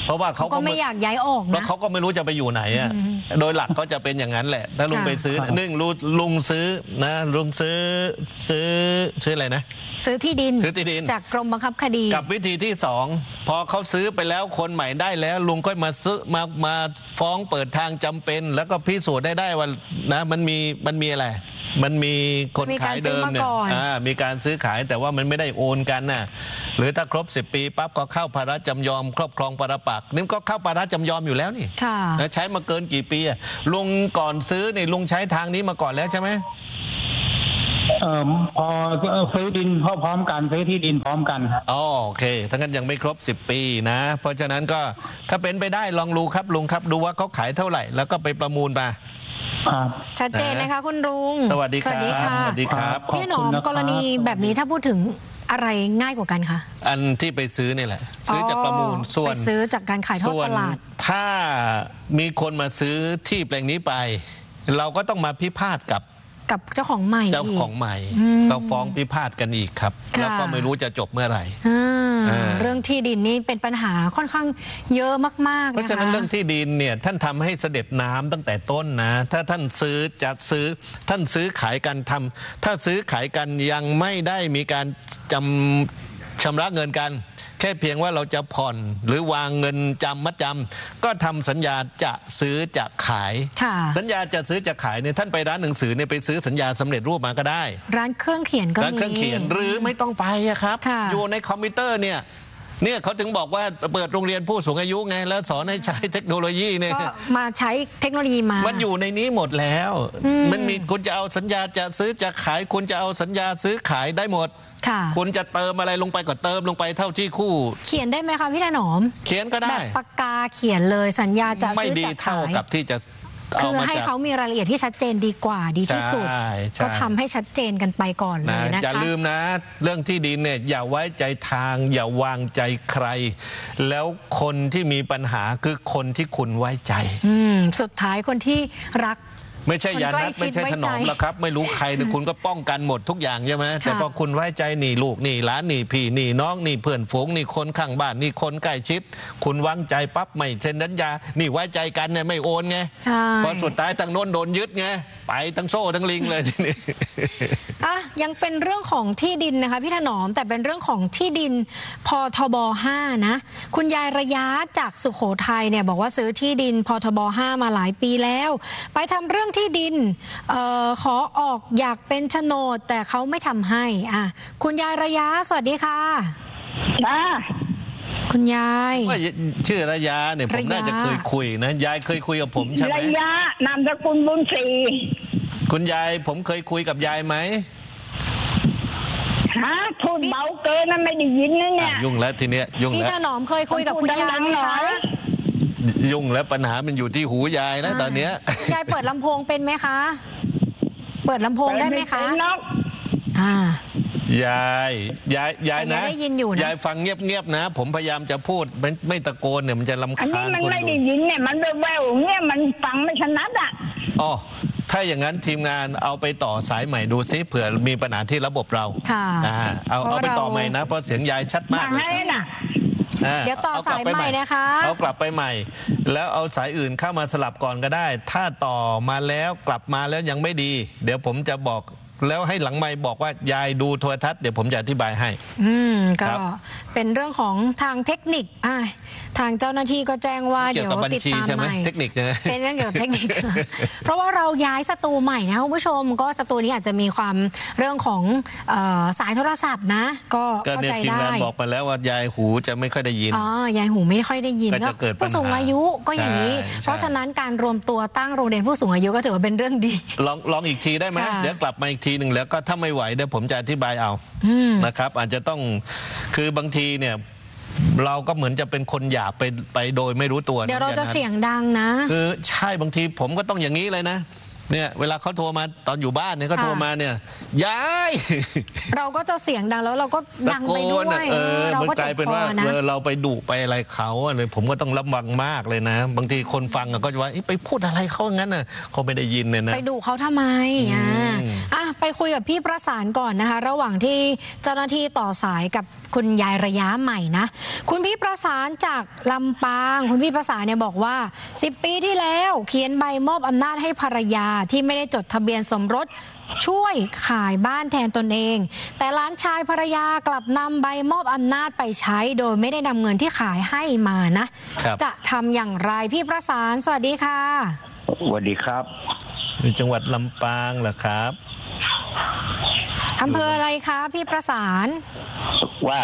เพราะว่าเขาเขาก็ไม่อยากย้ายออกเพราะนะเขาก็ไม่รู้จะไปอยู่ไหนอ่ะโดยหลักก็จะเป็นอย่างนั้นแหละถ้าลุงค่ะไปซื้อหนึ่งลุงลุงซื้อนะลุงซื้อซื้อซื้ออะไรนะซื้อที่ดินซื้อที่ดินจากกรมบังคับคดีกับวิธีที่สองพอเขาซื้อไปแล้วคนใหม่ได้แล้ว ลุงก็มาซื้อมามาฟ้องเปิดทางจำเป็น แล้วก็พิสูจน์ได้ได้ว่านะมันมีมันมีอะไร มันมีคนมีการขายเดิมซื้อมาเนี่ยก่อนอ่ามีการซื้อขายแต่ว่ามันไม่ได้โอนกันน่ะหรือถ้าครบสิบปีปั๊บก็เข้าภาระจำยอมครอบครองปรปักษ์นี่ก็เข้าภาระจำยอมอยู่แล้วนี่ค่ะนะใช้มาเกินกี่ปีอะลุงก่อนซื้อนี่ลุงใช้ทางนี้มาก่อนแล้วใช่ไหมเอ่อพอซื้อดินพร้อมๆกันซื้อที่ดินพร้อมกันครับอ๋อโอเคถ้างั้นยังไม่ครบสิบปีนะ เพราะฉะนั้นก็ถ้าเป็นไปได้ลองดูครับลุงครับดูว่าเขาขายเท่าไหร่ แล้วก็ไปประมูลมาครับชัดเจนนะคะคุณลุงสวัสดีครับสวัสดีค่ะสวัสดีครับขอบคุณพี่หนอมนะครับกรณีแบบนี้ถ้าพูดถึงอะไรง่ายกว่ากันคะอันที่ไปซื้อนี่แหละ ซื้อจากประมูลอ๋อส่วนไปซื้อจากการขายทอดส่วตนลาดถ้ามีคนมาซื้อที่แปลงนี้ไป เราก็ต้องมาพิพาทกับกับเจ้าของใหม่เจ้าอีกของใหม่อืมก็ฟ้องพิพาทกันอีกครับค่ะแล้วก็ไม่รู้จะจบเมื่อไหร่อ่าอ่าเรื่องที่ดินนี่เป็นปัญหาค่อนข้างเยอะมากๆเพราะนะคะฉะนั้นเรื่องที่ดินเนี่ยท่านทำให้เสด็จน้ำตั้งแต่ต้นนะ ถ้าท่านซื้อจะซื้อท่านซื้อขายกันทำถ้าซื้อขายกันยังไม่ได้มีการจำชำระเงินกัน แค่เพียงว่าเราจะผ่อนหรือวางเงินจำมัดจำก็ทำสัญญาจะซื้อจะขายค่ะสัญญาจะซื้อจะขายเนี่ยท่านไปร้านหนังสือเนี่ยไปซื้อสัญญาสำเร็จรูปมาก็ได้ร้านเครื่องเขียนก็ร้านมีเครื่องเขียนหรือไม่ต้องไปอะครับค่ะอยู่ในคอมพิวเตอร์เนี่ยเนี่ยเขาถึงบอกว่าเปิดโรงเรียนผู้สูงอายุไงแล้วสอนให้ใช้เทคโนโลยีเนี่ยก็มาใช้เทคโนโลยีมามันอยู่ในนี้หมดแล้วอืมมันมีคุณจะเอาสัญญาจะซื้อจะขายคุณจะเอาสัญญาซื้อขายได้หมดค่ะคุณจะเติมอะไรลงไปก็เติมลงไปเท่าที่คู่เขียนได้ไหมคะพี่ถนอมเขียนก็ได้แบบปากกาเขียนเลยสัญญาจะไม่ซื้อดีจะเท่าขายกับที่จะเอาคือมาให้จากเขามีรายละเอียดที่ชัดเจนดีกว่าดีที่สุดใช่ใช่ก็ทำให้ชัดเจนกันไปก่อนเลนะยนะคะอย่าลืมนะ เรื่องที่ดินเนี่ยอย่าไว้ใจทาง อย่าวางใจใคร แล้วคนที่มีปัญหาคือคนที่คุณไว้ใจอืมสุดท้ายคนที่รักไม่ใช่ยาคนใกล้นัดชิไม่ดใช่ไว้ถนอมใจแล้วครับ ไม่รู้ใครเนี่ยคุณก็ป้องกันหมดทุกอย่างใช่ไหมแต่พอคุณไว้ใจนี่ลูกนี่หลานนี่พี่นี่น้องนี่เพื่อนฝูงนี่คนข้างบ้านนี่คนใกล้ชิด คุณวางใจปั๊บไม่เซ็นสัญญานี่ไว้ใจกันเนี่ยไม่โอนไงใช่พอสุดท้ายทางโน้นโดนยึดไงไปทั้งโซ่ทั้งลิงเลยทีนี้อ่ะยังเป็นเรื่องของที่ดินนะคะพี่ถนอมแต่เป็นเรื่องของที่ดินพทบห้านะคุณยายระยะจากสุโขทัยเนี่ยบอกว่าซื้อที่ดินพทบห้ามาหลายปีแล้ว ไปทำเรื่องที่ดินเอ่อขอออกอยากเป็นโฉนดแต่เขาไม่ทำให้อ่ะคุณยายระยะสวัสดีค่ะจ้าคุณยายว่าชื่อระยะเนี่ยผมระยะน่าจะเคยคุยนะยายเคยคุยกับผมใช่ไหมระยะนามสกุลบุญศรีคุณยายผมเคยคุยกับยายไหมฮะพูดเบาเกินนะไม่ได้ยินนะเนี่อ่ะยยุ่งแล้วทีเนี้ยยุ่งพี่แล้วถนอมเคยคุยกับคุณยายไหมคะยุ่งแล้วปัญหามันอยู่ที่หูยายนะตอนเนี้ยยายเปิดลำโพงเป็นไหมคะ เปิดลำโพงได้ไหมคะเปิเป็นนกอ่ายายยายยายแต่นะยายได้ยินอยู่นะยายฟังเงียบๆนะ ผมพยายามจะพูดไม่ไม่ตะโกนเนี่ยมันจะรำอันคานี้ญมันคนไม่ดูได้ยินเนี่ยมันแววๆเนี่ยมันฟังไม่ถนัดอ่ะอ๋อถ้าอย่างนั้นทีมงานเอาไปต่อสายใหม่ดูซิเผื่อมีปัญหาที่ระบบเราค่ะอ่าเอาเพราะเอาไปต่อเราใหม่นะเพราะเสียงยายชัดมากฟังเลยให้น่ะอ่าเดี๋ยวต่อากลับสายไปใหม่นะคะเอากลับไปใหม่ แล้วเอาสายอื่นเข้ามาสลับก่อนก็ได้ ถ้าต่อมาแล้วกลับมาแล้วยังไม่ดี เดี๋ยวผมจะบอกแล้วให้หลังไมค์บอกว่ายายดูโทรทัศน์เดี๋ยวผมจะอธิบายให้อืมก็ครับเป็นเรื่องของทางเทคนิคอ่ะทางเจ้าหน้าที่ก็แจ้งว่าเกี่เดี๋ยยว วกับบัญติดชีตามใช่ไหมใหม่เทคนิคใช่ไหมเป็นเรื่องเกี่ยวกับเทคนิค เพราะว่าเราย้ายสตูใหม่นะคุณผู้ชม ก็สตูนี้อาจจะมีความเรื่องของเอ่อสายโทรศัพท์นะ ก็ก็เข้าเนี่ยใจทีมได้งานบอกมาแล้วว่ายายหูจะไม่ค่อยได้ยินอ๋อยายหูไม่ค่อยได้ยินก็จะเกิดปัญหาผู้สูงอายุก็อย่างนี้ใช่เพราะฉะนั้นการรวมตัวตั้งโรงเรียนผู้สูงอายุก็ถือว่าเป็นเรื่องดีลองลองอีกทีได้ไหมค่ะเดี๋ยวกลับมาอีกทีหนึ่งแล้วก็ถ้าไม่ไหวเดี๋ยวผมจะอธิบายเอาอืมนะครับ อาจจะต้องคือบางทีเนี่ยเราก็เหมือนจะเป็นคนหยาบไปไปโดยไม่รู้ตัวนะเดี๋ยวเราจะอางนั้นเสียงดังนะคือใช่บางทีผมก็ต้องอย่างนี้เลยนะเนี่ยเวลาเขาโทรมาตอนอยู่บ้านเนี่ยเขาโทรมาเนี่ยยายเราก็จะเสียงดังแล้วเราก็ดังไปด้วยเออเรามันก็กลายเป็นว่านะเราไปดุไปอะไรเขาเลยผมก็ต้องระวังมากเลยนะ บางทีคนฟังก็จะว่าไปพูดอะไรเขางั้นน่ะเขาไม่ได้ยินเนี่ยนะไปดุเขาทำไมอ่ะอ่ะไปคุยกับพี่ประสานก่อนนะคะระหว่างที่เจ้าหน้าที่ต่อสายกับคุณยายระยะใหม่นะคุณพี่ประสานจากลำปางคุณพี่ประสานเนี่ยบอกว่าสิบปีที่แล้วเขียนใบมอบอำนาจให้ภรรยาที่ไม่ได้จดทะเบียนสมรสช่วยขายบ้านแทนตนเองแต่หลานชายภรรยากลับนำใบมอบอำนาจไปใช้โดยไม่ได้นำเงินที่ขายให้มานะจะทำอย่างไรพี่ประสานสวัสดีค่ะสวัสดีครับอยู่จังหวัดลำปางเหรอครับอำเภออะไรคะพี่ประสานว่า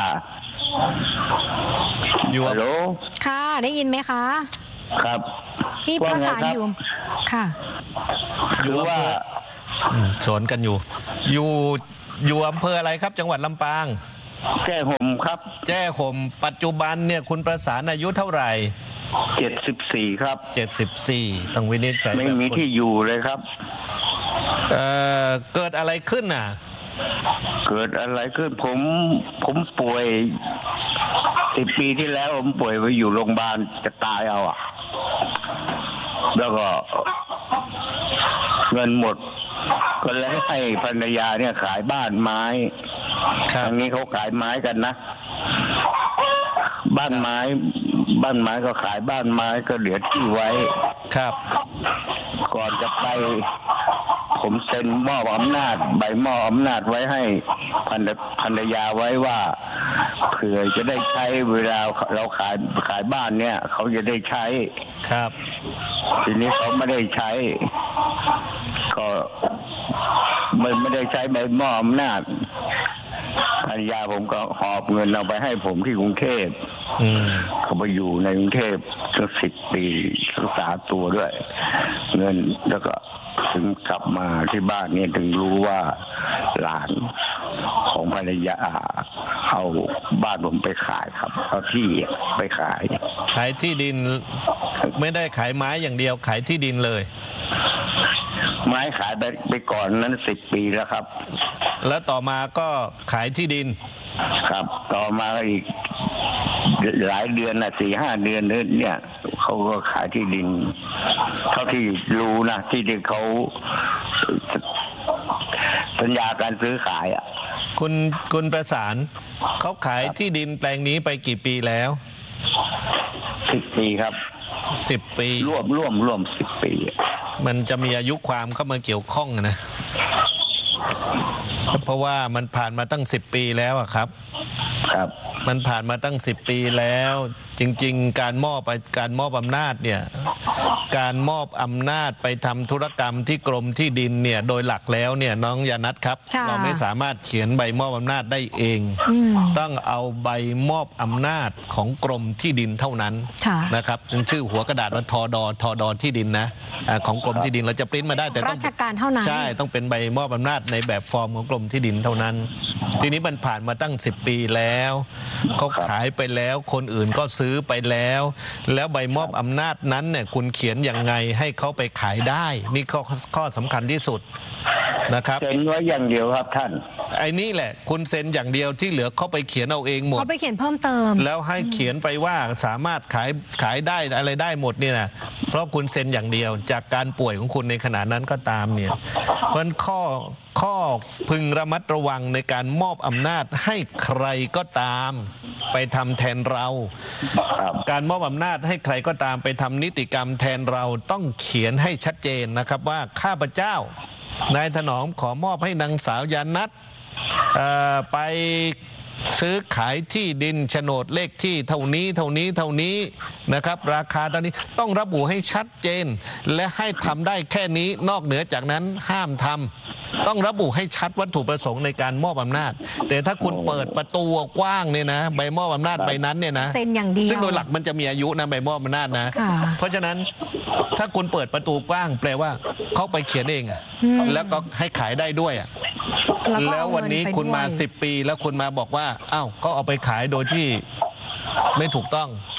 อยู่ฮัลโหลค่ะได้ยินไหมคะครับพี่ประสานอยู่ค่ะหรือว่าสอนกันอยู่อยู่อยู่อำเภออะไรครับจังหวัดลำปางแจ้ห่มครับแจ้ห่มปัจจุบันเนี่ยคุณประสานอายุเท่าไหร่เจ็ดสิบสี่ครับเจ็ดสิบสี่ต้องวินิจฉัยไม่มีที่อยู่เลยครับเอ่อเกิดอะไรขึ้นน่ะเกิดอะไรขึ้นผมผมป่วยสิบปีที่แล้วผมป่วยไปอยู่โรงพยาบาลจะตายเอาอ่ะแล้วก็เงินหมดก็เลยให้ภรรยาเนี่ยขายบ้านไม้ทางนี้เขาขายไม้กันนะบ้านไม้บ้านไม้ก็ขายบ้านไม้ก็เหลือที่ไว้ครับก่อนจะไปผมเซ็นมอบอำนาจใบมอบอำนาจไว้ให้ภรรยาไว้ว่าเผื่อจะได้ใช้เวลาเราขายขายบ้านเนี่ยเขาจะได้ใช้ครับทีนี้เขาไม่ได้ใช้ก็ไม่ไม่ได้ใช้ใบมอบอำนาจภรรยาผมก็หอบเงินเอาไปให้ผมที่กรุงเทพเขาไปอยู่ในกรุงเทพสักสิบปีรักษาตัวด้วยเงินแล้วก็ถึงกลับมาที่บ้านนี่ถึงรู้ว่าหลานของภรรยาเอาบ้านผมไปขายครับเอาที่ไปขายขายที่ดินไม่ได้ขายไม้อย่างเดียวขายที่ดินเลยไม้ขายไปไปก่อนนั้นสิบปีแล้วครับแล้วต่อมาก็ขายที่ดินครับต่อมาอีกหลายเดือนนะสี่ห้าเดือนเนี่ยเขาก็ขายที่ดินเท่าที่รู้นะที่ที่เขาสัญญาการซื้อขายอ่ะคุณคุณประสานเขาขายที่ดินแปลงนี้ไปกี่ปีแล้วสิบปีครับสิบปีร่วมร่วมร่วมสิบปีมันจะมีอายุความเข้ามาเกี่ยวข้องนะเพราะว่ามันผ่านมาตั้งสิบปีแล้วอะครับครับมันผ่านมาตั้งสิบปีแล้วจริงๆการมอบการมอบอำนาจเนี่ยการมอบอำนาจไปทำธุรกรรมที่กรมที่ดินเนี่ยโดยหลักแล้วเนี่ยน้องยานัทครับเราไม่สามารถเขียนใบมอบอำนาจได้เองต้องเอาใบมอบอำนาจของกรมที่ดินเท่านั้นนะครับชื่อหัวกระดาษว่าทดทดที่ดินนะของกรมที่ดินเราจะปริ้นมาได้แต่ต้องราชการเท่านั้นใช่ต้องเป็นใบมอบอำนาจในแบบฟอร์มของกรมที่ดินเท่านั้นทีนี้มันผ่านมาตั้งสิบปีแล้วเขาขายไปแล้วคนอื่นก็ซื้อไปแล้วแล้วใบมอบอำนาจนั้นเนี่ยคุณเขียนยังไงให้เขาไปขายได้นี่ข้อข้อสำคัญที่สุดนะครับเซ็นไว้อย่างเดียวครับท่านไอ้นี่แหละคุณเซ็นอย่างเดียวที่เหลือเขาไปเขียนเอาเองหมดเขาไปเขียนเพิ่มเติมแล้วให้เขียนไปว่าสามารถขายขายได้อะไรได้หมดเนี่ยนะเพราะคุณเซ็นอย่างเดียวจากการป่วยของคุณในขณะนั้นก็ตามเนี่ยเพราะข้อข้อพึงระมัดระวังในการมอบอำนาจให้ใครก็ตามไปทำแทนเราการมอบอำนาจให้ใครก็ตามไปทำนิติกรรมแทนเราต้องเขียนให้ชัดเจนนะครับว่าข้าพเจ้านายถนอมขอมอบให้นางสาวยานัทไปซื้อขายที่ดินโฉนดเลขที่เท่านี้เท่านี้เท่านี้นะครับราคาเท่านี้ต้องระบุให้ชัดเจนและให้ทำได้แค่นี้นอกเหนือจากนั้นห้ามทำต้องระบุให้ชัดวัตถุประสงค์ในการมอบอำนาจแต่ถ้าคุณเปิดประตูกว้างเนี่ยนะใบมอบอำนาจใบนั้นเนี่ยนะเซ็นอย่างเดียวซึ่งโดยหลักมันจะมีอายุนะใบมอบอำนาจนะเพราะฉะนั้นถ้าคุณเปิดประตูกว้างแปลว่าเขาไปเขียนเองอ่ะแล้วก็ให้ขายได้ด้วยอ่ะแล้ววันนี้คุณมาสิบปีแล้วคุณมาบอกว่าอ้าวก็เอาไปขายโดยที่ไม่ถูกต้อง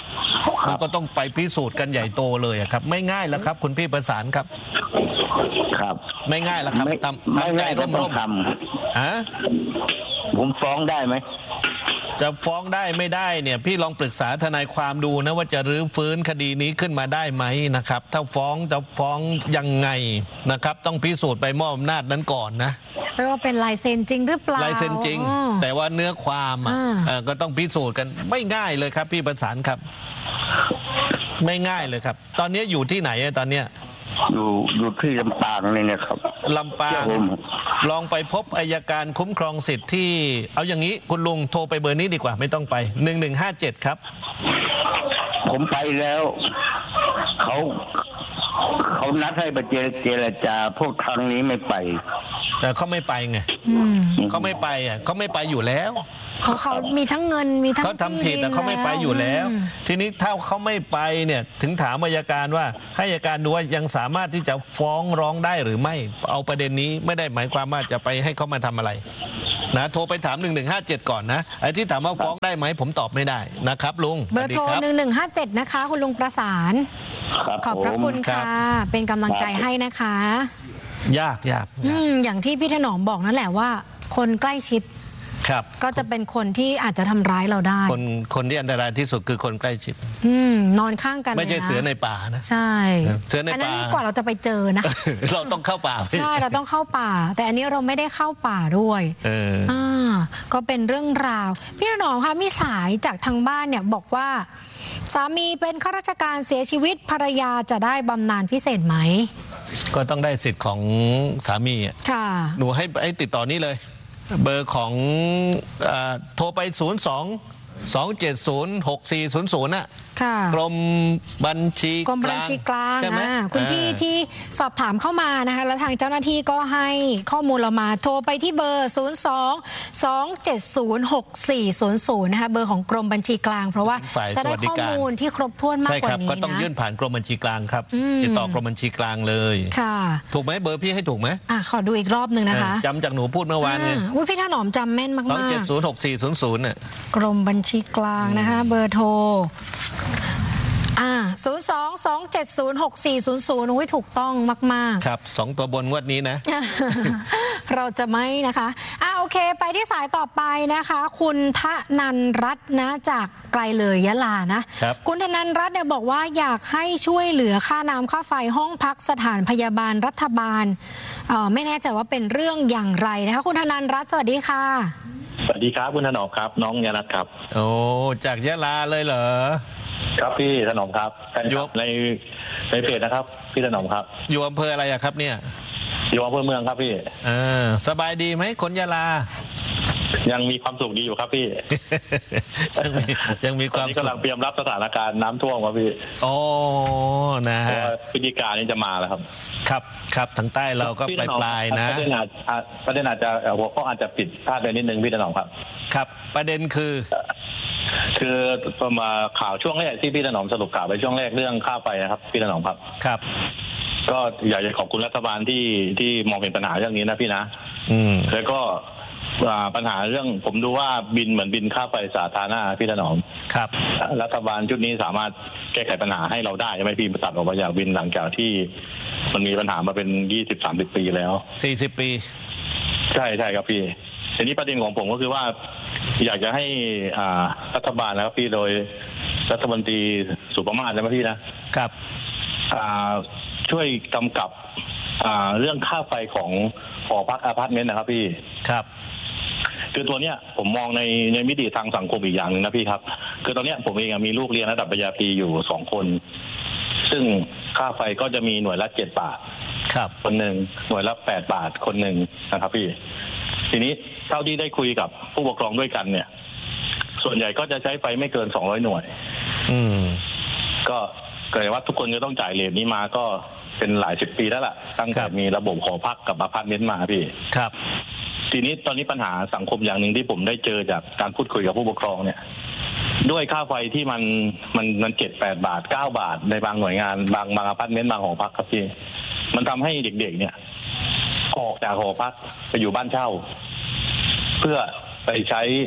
มันก็ต้องไปพิสูจน์กันใหญ่โตเลยครับไม่ง่ายแล้วครับคุณพี่ประสานครับครับไม่ง่ายแล้วครับทำทำใจร่มๆฮะผมฟ้องได้ไหมจะฟ้องได้ไม่ได้เนี่ยพี่ลองปรึกษาทนายความดูนะว่าจะรื้อฟื้นคดีนี้ขึ้นมาได้ไหมนะครับถ้าฟ้องจะฟ้องยังไงนะครับต้องพิสูจน์ไปมอบอำนาจนั้นก่อนนะไม่ว่าเป็นลายเซ็นจริงหรือเปล่าลายเซ็นจริงแต่ว่าเนื้อความอ่ะก็ต้องพิสูจน์กันไม่ง่ายเลยครับพี่ประสานครับไม่ง่ายเลยครับตอนนี้อยู่ที่ไหนตอนเนี้ยอยู่อยู่ที่ลำปางนี่นะครับลำปางลองไปพบอัยการคุ้มครองสิทธิ์ที่เอาอย่างนี้คุณลุงโทรไปเบอร์นี้ดีกว่าไม่ต้องไปหนึ่งหนึ่งห้าเจ็ดครับผมไปแล้วเขาเขานัดให้ไปเจรจาพวกทางนี้ไม่ไปแต่เขาไม่ไปไงเขาไม่ไปอ่ะเขาไม่ไปอยู่แล้วเพราะเขามีทั้งเงินมีทั้งเขาทำผิดแต่เขาไม่ไปอยู่แล้วทีนี้ถ้าเขาไม่ไปเนี่ยถึงถามอัยการว่าให้อัยการดูว่ายังสามารถที่จะฟ้องร้องได้หรือไม่เอาประเด็นนี้ไม่ได้หมายความว่าจะไปให้เขามาทำอะไรนะโทรไปถามหนึ่งหนึ่งห้าเจ็ดก่อนนะไอ้ที่ถามว่าฟ้องได้ไหมผมตอบไม่ได้นะครับลุงเบอร์โทรหนึ่งหนึ่งห้าเจ็ดนะคะคุณลุงประสานขอบพระคุณค่ะเป็นกำลังใจให้นะคะยากยากอืมอย่างที่พี่ถนอมบอกนั่นแหละว่าคนใกล้ชิดครับก็จะเป็นคนที่อาจจะทำร้ายเราได้คนคนที่อันตรายที่สุดคือคนใกล้ชิดอืมนอนข้างกันไม่ใช่เสือในป่านะใช่เสือในป่าอันนั้นกว่าเราจะไปเจอนะเราต้องเข้าป่าใช่เราต้องเข้าป่าแต่อันนี้เราไม่ได้เข้าป่าด้วยเอออ่าก็เป็นเรื่องราวพี่ถนอมคะมีสายจากทางบ้านเนี่ยบอกว่าสามีเป็นข้าราชการเสียชีวิตภรรยาจะได้บำนาญพิเศษไหมก็ต้องได้สิทธิ์ของสามีอ่ะค่ะหนูให้ให้ติดต่อนี้เลยเบอร์ของโทรไปศูนย์ สอง สอง เจ็ด ศูนย์ หก สี่ ศูนย์ ศูนย์น่ะกรมบัญชีกรมบัญชีกลางนะคุณพี่ที่สอบถามเข้ามานะคะแล้วทางเจ้าหน้าที่ก็ให้ข้อมูลเรามาโทรไปที่เบอร์ศูนย์ สอง สอง เจ็ด ศูนย์ หก สี่ ศูนย์ ศูนย์นะคะเบอร์ของกรมบัญชีกลางเพราะว่าจะได้ข้อมูลที่ครบถ้วนมากกว่านี้นะก็ต้องยื่นผ่านกรมบัญชีกลางครับติดต่อกรมบัญชีกลางเลยค่ะถูกไหมเบอร์พี่ให้ถูกไหมอ่ะขอดูอีกรอบหนึ่งนะคะจำจากหนูพูดเมื่อวานไงอุ้ยพี่ถนอมจำแม่นมากๆสอง เจ็ด ศูนย์ หก สี่ ศูนย์ ศูนย์น่ะกรมบัญชีกลางนะคะเบอร์โทรอ่าศูนย์ สอง สอง เจ็ด ศูนย์ หก สี่ ศูนย์ ศูนย์อุ้ยถูกต้องมากๆครับสองตัวบนงวดนี้นะเราจะไม่นะคะอ่าโอเคไปที่สายต่อไปนะคะคุณธนันรัตน์นะจากไกลเลยยะลานะ คุณธนันรัตน์เนี่ยบอกว่าอยากให้ช่วยเหลือค่าน้ำค่าไฟห้องพักสถานพยาบาลรัฐบาลเอ่อไม่แน่ใจว่าเป็นเรื่องอย่างไรนะคะคุณธนันรัตน์สวัสดีค่ะสวัสดีครับคุณถนอมครับน้องยานัทครับโอ้จากยะลาเลยเหรอครับพี่ถนอมครับอยู่ในในเพจนะครับพี่ถนอมครับอยู่อำเภออะไรอะครับเนี่ยอยู่อำเภอเมืองครับพี่เออสบายดีไหมคนยะลายังมีความสุขดีอยู่ครับพี่ยังมียังมีความสุขกำลังเตรียมรับสถานการณ์น้ำท่วมครับพี่โอ้นะฮะพิธีการนี้จะมาแล้วครับครับครับทางใต้เราก็ปลายปลายนะประเด็นอาจประเด็นอาจจะหัวข้ออาจจะผิดพลาดไปนิดนึงพี่ถนอมครับครับประเด็นคือคือประมาณข่าวช่วงแรกที่พี่ถนอมสรุปข่าวไปช่วงแรกเรื่องค่าไฟนะครับพี่ถนอมครับครับก็อยากจะขอบคุณรัฐบาลที่ที่มองเห็นปัญหาเรื่องนี้นะพี่นะอืมแล้วก็ปัญหาเรื่องผมดูว่าบินเหมือนบินค่าไฟสาธารณะพี่ถนอมครับรัฐบาลชุดนี้สามารถแก้ไขปัญหาให้เราได้ใช่ไหมพี่ตัดออกมาจากบินหลังจากที่มันมีปัญหามาเป็นยี่สิบสามสิบปีแล้วสี่สิบปีใช่ใช่ครับพี่ทีนี้ประเด็นของผมก็คือว่าอยากจะให้อ่ารัฐบาลนะครับพี่โดยรัฐมนตรีสุภมาศใช่ไหมพี่นะครับอ่าช่วยกำกับอ่าเรื่องค่าไฟของหอพักอพาร์ตเมนต์นะครับพี่ครับคือตัวเนี้ยผมมองในในมิติทางสังคมอีกอย่างหนึ่งนะพี่ครับคือตอนเนี้ยผมเองมีลูกเรียนระดับปริญญาตรีอยู่สองคนซึ่งค่าไฟก็จะมีหน่วยละเจ็ดบาทครับคนหนึ่งหน่วยละแปดบาทคนหนึ่งนะครับพี่ทีนี้เท่าที่ได้คุยกับผู้ปกครองด้วยกันเนี่ยส่วนใหญ่ก็จะใช้ไฟไม่เกินสองร้อยหน่วยอืมก็เกิดว่าทุกคนจะต้องจ่ายเรทนี้มาก็เป็นหลายสิบปีแล้วล่ะตั้งแต่มีระบบหอพักกับอพาร์ตเมนต์มาพี่ครับทีนี้ตอนนี้ปัญหาสังคมอย่างหนึ่งที่ผมได้เจอจากการพูดคุยกับผู้ปกครองเนี่ยด้วยค่าไฟที่มันมันมันเจ็ดแปดบาทเก้าบาทในบางหน่วยงานบางบางอพาร์ตเมนต์บางหอพักครับพี่มันทำให้เด็กๆเนี่ยออกจากหอพักไปอยู่บ้านเช่าเพื่อไปใช้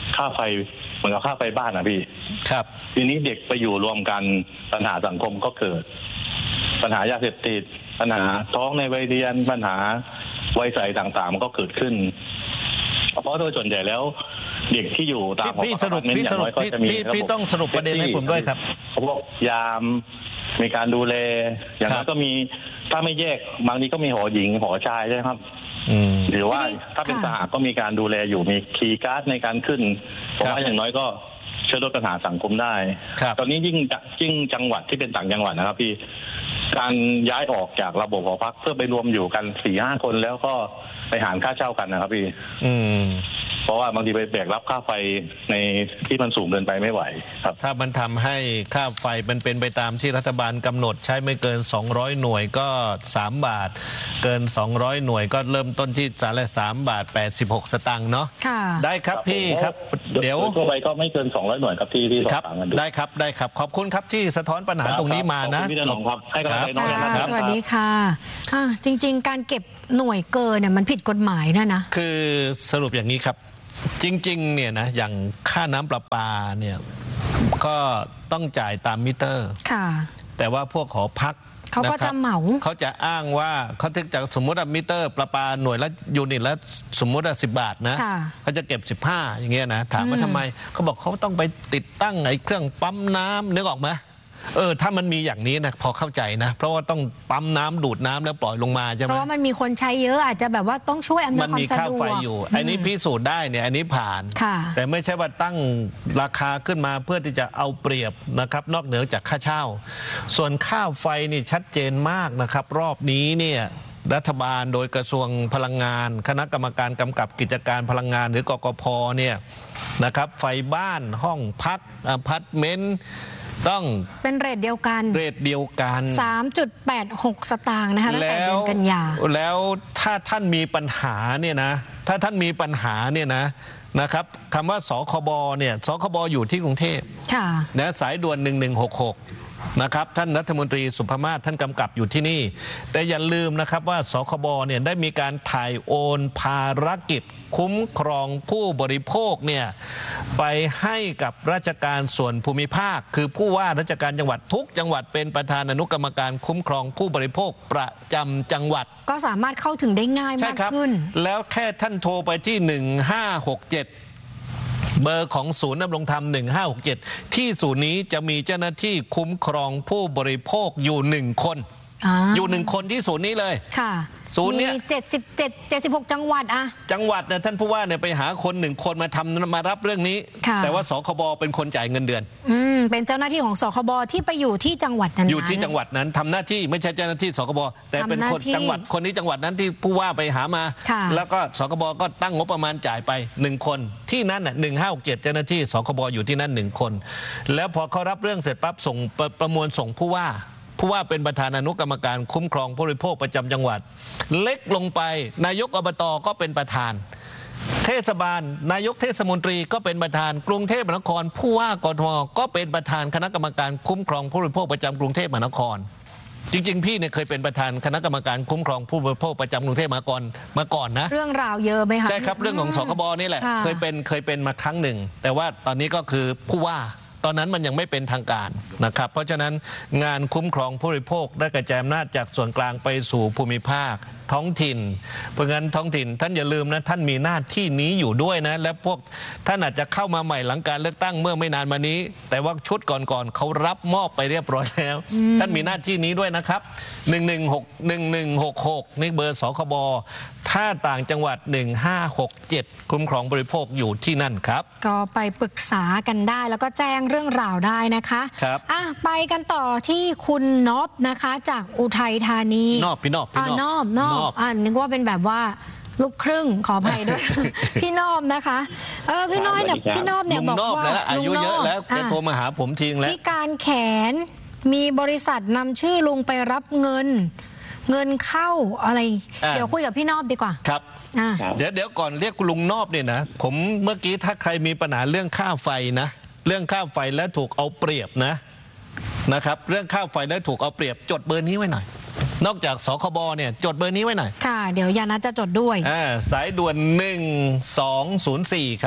ค่าไฟเหมือนกับค่าไฟบ้านนะพี่ครับทีนี้เด็กไปอยู่รวมกันปัญหาสังคมก็เกิดปัญหายาเสพติดปัญหาท้องในวัยเรียนปัญหาวัยใสต่างๆมันก็เกิดขึ้นเพราะโดยส่วนใหญ่แล้วเด็กที่อยู่ตามพี่สรุปพี่สรุปพี่พี่ต้องสรุปประเด็นให้ผมด้วยครับพวกยามมีการดูแลอย่างนั้นก็มีถ้าไม่แยกบางทีก็มีหอหญิงหอชายใช่ไหมครับหรือว่าถ้าเป็นสหก็มีการดูแลอยู่มีคีย์การ์ดในการขึ้นผมว่าอย่างน้อยก็ช่วยลดปัญหาสังคมได้ตอนนี้ยิ่งยิ่งจังหวัดที่เป็นต่างจังหวัดนะครับพี่การย้ายออกจากระบบหอพักเพื่อไปรวมอยู่กันสี่ห้าคนแล้วก็ไปหารค่าเช่ากันนะครับพี่อืมเพราะว่าบางทีไปแบกรับค่าไฟในที่มันสูงเกินไปไม่ไหวครับถ้ามันทำให้ค่าไฟมันเป็นไปตามที่รัฐบาลกำหนดใช้ไม่เกินสองร้อยหน่วยก็สามบาทเกินสองร้อยหน่วยก็เริ่มต้นที่จานละสามบาทแปดสิบหกสตางค์เนาะค่ะได้ครับพี่ครับเดี๋ยวทั่วไปก็ไม่เกินสองร้อยหน่วยครับที่ที่สอบถามกันดูได้ครับได้ครับขอบคุณครับที่สะท้อนปัญหาตรงนี้มานะขอบคุณพี่ถนอมครับให้กำลังใจน้องนะครับสวัสดีค่ะจริงๆการเก็บหน่วยเกินเนี่ยมันผิดกฎหมายนะนะคือสรุปอย่างนี้ครับจริงๆเนี่ยนะอย่างค่าน้ำประปาเนี่ยก็ต้องจ่ายตามมิเตอร์ค่ะแต่ว่าพวกหอพักเขาก็จะเหมาเขาจะอ้างว่าเขาถึงจากสมมติว่ามิเตอร์ประปาหน่วยละยูนิตละสมมติว่าสิบบาทนะเขาจะเก็บสิบห้าอย่างเงี้ยนะถามว่าทำไมเขาบอกเขาต้องไปติดตั้งไอ้เครื่องปั๊มน้ำนึกออกไหมเออถ้ามันมีอย่างนี้นะพอเข้าใจนะเพราะว่าต้องปั๊มน้ำดูดน้ำแล้วปล่อยลงมาใช่ไหมเพราะว่ามันมีคนใช้เยอะอาจจะแบบว่าต้องช่วยอำนวยความสะดวกมันมีค่าไฟอยู่อันนี้พิสูจน์ได้เนี่ยอันนี้ผ่านแต่ไม่ใช่ว่าตั้งราคาขึ้นมาเพื่อที่จะเอาเปรียบนะครับนอกเหนือจากค่าเช่าส่วนค่าไฟนี่ชัดเจนมากนะครับรอบนี้เนี่ยรัฐบาลโดยกระทรวงพลังงานคณะกรรมการกำกับกิจการพลังงานหรือกกพ.เนี่ยนะครับไฟบ้านห้องพักอพาร์ตเมนต์ต้องเป็นเรทเดียวกันเรทเดียวกันสามจุดแปดหก สตางค์นะคะตั้งแต่เดือนกันยาแล้วถ้าท่านมีปัญหาเนี่ยนะถ้าท่านมีปัญหาเนี่ยนะนะครับคำว่าสคบเนี่ยสคบอยู่ที่กรุงเทพนะสายด่วนหนึ่งหนึ่งหกหกนะครับท่านรัฐมนตรีสุภมาศท่านกำกับอยู่ที่นี่แต่อย่าลืมนะครับว่าสคบเนี่ยได้มีการถ่ายโอนภารกิจคุ้มครองผู้บริโภคเนี่ยไปให้กับราชการส่วนภูมิภาคคือผู้ว่าราชการจังหวัดทุกจังหวัดเป็นประธานอนุกรรมการคุ้มครองผู้บริโภคประจำจังหวัดก็สามารถเข้าถึงได้ง่ายมากขึ้นแล้วแค่ท่านโทรไปที่หนึ่งห้าหกเจ็ดเบอร์ของศูนย์ดำรงธรรมหนึ่งห้าหกเจ็ดที่ศูนย์นี้จะมีเจ้าหน้าที่คุ้มครองผู้บริโภคอยู่หนึ่งคนอยู่หนึ่งคนที่ศูนย์นี้เลยค่ะศูนย์เนี้ยเจ็ดสิบเจ็ด เจ็ดสิบหกจังหวัดอะจังหวัดเนี่ยท่านผู้ว่าเนี่ยไปหาคนหนึ่งคนมาทำมารับเรื่องนี้แต่ว่าสคบเป็นคนจ่ายเงินเดือนอืมเป็นเจ้าหน้าที่ของสคบที่ไปอยู่ที่จังหวัดนั้นอยู่ที่จังหวัดนั้นทำหน้าที่ไม่ใช่เจ้าหน้าที่สคบแต่เป็นคนจังหวัดคนนี้จังหวัดนั้นที่ผู้ว่าไปหามาแล้วก็สคบก็ตั้งงบประมาณจ่ายไปหนึ่งคนที่นั่นน่ะหนึ่งห้าหกเจ็ดเจ้าหน้าที่สคบอยู่ที่นั่นหนึ่งคนแล้วพอเขารับเรื่องเสร็จปั๊บส่งประมวลส่งผู้ว่าผู้ว่าเป็นประธานอนุกรรมการคุ้มครองผู้บริโภคประจำจังหวัดเล็กลงไปนายกอบต.ก็เป็นประธานเทศบาลนายกเทศมนตรีก็เป็นประธานกรุงเทพมหานครผู้ว่ากทม.ก็เป็นประธานคณะกรรมการคุ้มครองผู้บริโภคประจำกรุงเทพมหานครจริงๆพี่เนี่ยเคยเป็นประธานคณะกรรมการคุ้มครองผู้บริโภคประจำกรุงเทพมหานครมาก่อนนะเรื่องราวเยอะไหมคะใช่ครับเรื่องของสคบนี่แหละเคยเป็นเคยเป็นมาครั้งหนึ่งแต่ว่าตอนนี้ก็คือผู้ว่าตอนนั้นมันยังไม่เป็นทางการนะครับเพราะฉะนั้นงานคุ้มครองผู้บริโภคได้กระจายอำนาจจากส่วนกลางไปสู่ภูมิภาคท้องถิ่นเพราะงั้นท้องถิ่นท่านอย่าลืมนะท่านมีหน้าที่นี้อยู่ด้วยนะและพวกท่านอาจจะเข้ามาใหม่หลังการเลือกตั้งเมื่อไม่นานมานี้แต่ว่าชุดก่อนๆเขารับมอบไปเรียบร้อยแล้วท่านมีหน้าที่นี้ด้วยนะครับหนึ่งหนึ่งหกหนึ่งหนึ่งหกหกนี่เบอร์สคบถ้าต่างจังหวัดหนึ่งห้าหกเจ็ดคุ้มครองบริโภคอยู่ที่นั่นครับก็ไปปรึกษากันได้แล้วก็แจ้งเรื่องราวได้นะคะครับอ่ะไปกันต่อที่คุณนอบนะคะจากอุทัยธานีนอบพี่นอบพี่นอบนอบอ่านึกว่าเป็นแบบว่าลูกครึ่งขออภัยด้วย พี่นอบนะคะเออพี่น้อยเนี่ยพี่นอบเนี่ยบอกว่าอายุเยอะแล้วแกโทรมาหาผมทิ้งแล้วที่การแขนมีบริษัทนำชื่อลุงไปรับเงินเงินเข้าอะไรเดี๋ยวคุยกับพี่นอบดีกว่าครับเดี๋ยวเดี๋ยวก่อนเรียกลุงนอบเนี่ยนะผมเมื่อกี้ถ้าใครมีปัญหาเรื่องค่าไฟนะเรื่องค่าไฟแล้วถูกเอาเปรียบนะนะครับเรื่องค่าไฟแล้วถูกเอาเปรียบจดเบอร์นี้ไว้หน่อยนอกจากสคบเนี่ยจดเบอร์นี้ไว้หน่อยค่ะเดี๋ยวยานัทจะจดด้วยอ่าสายด่วนหนึ่งสองศูนย์สี่ครับ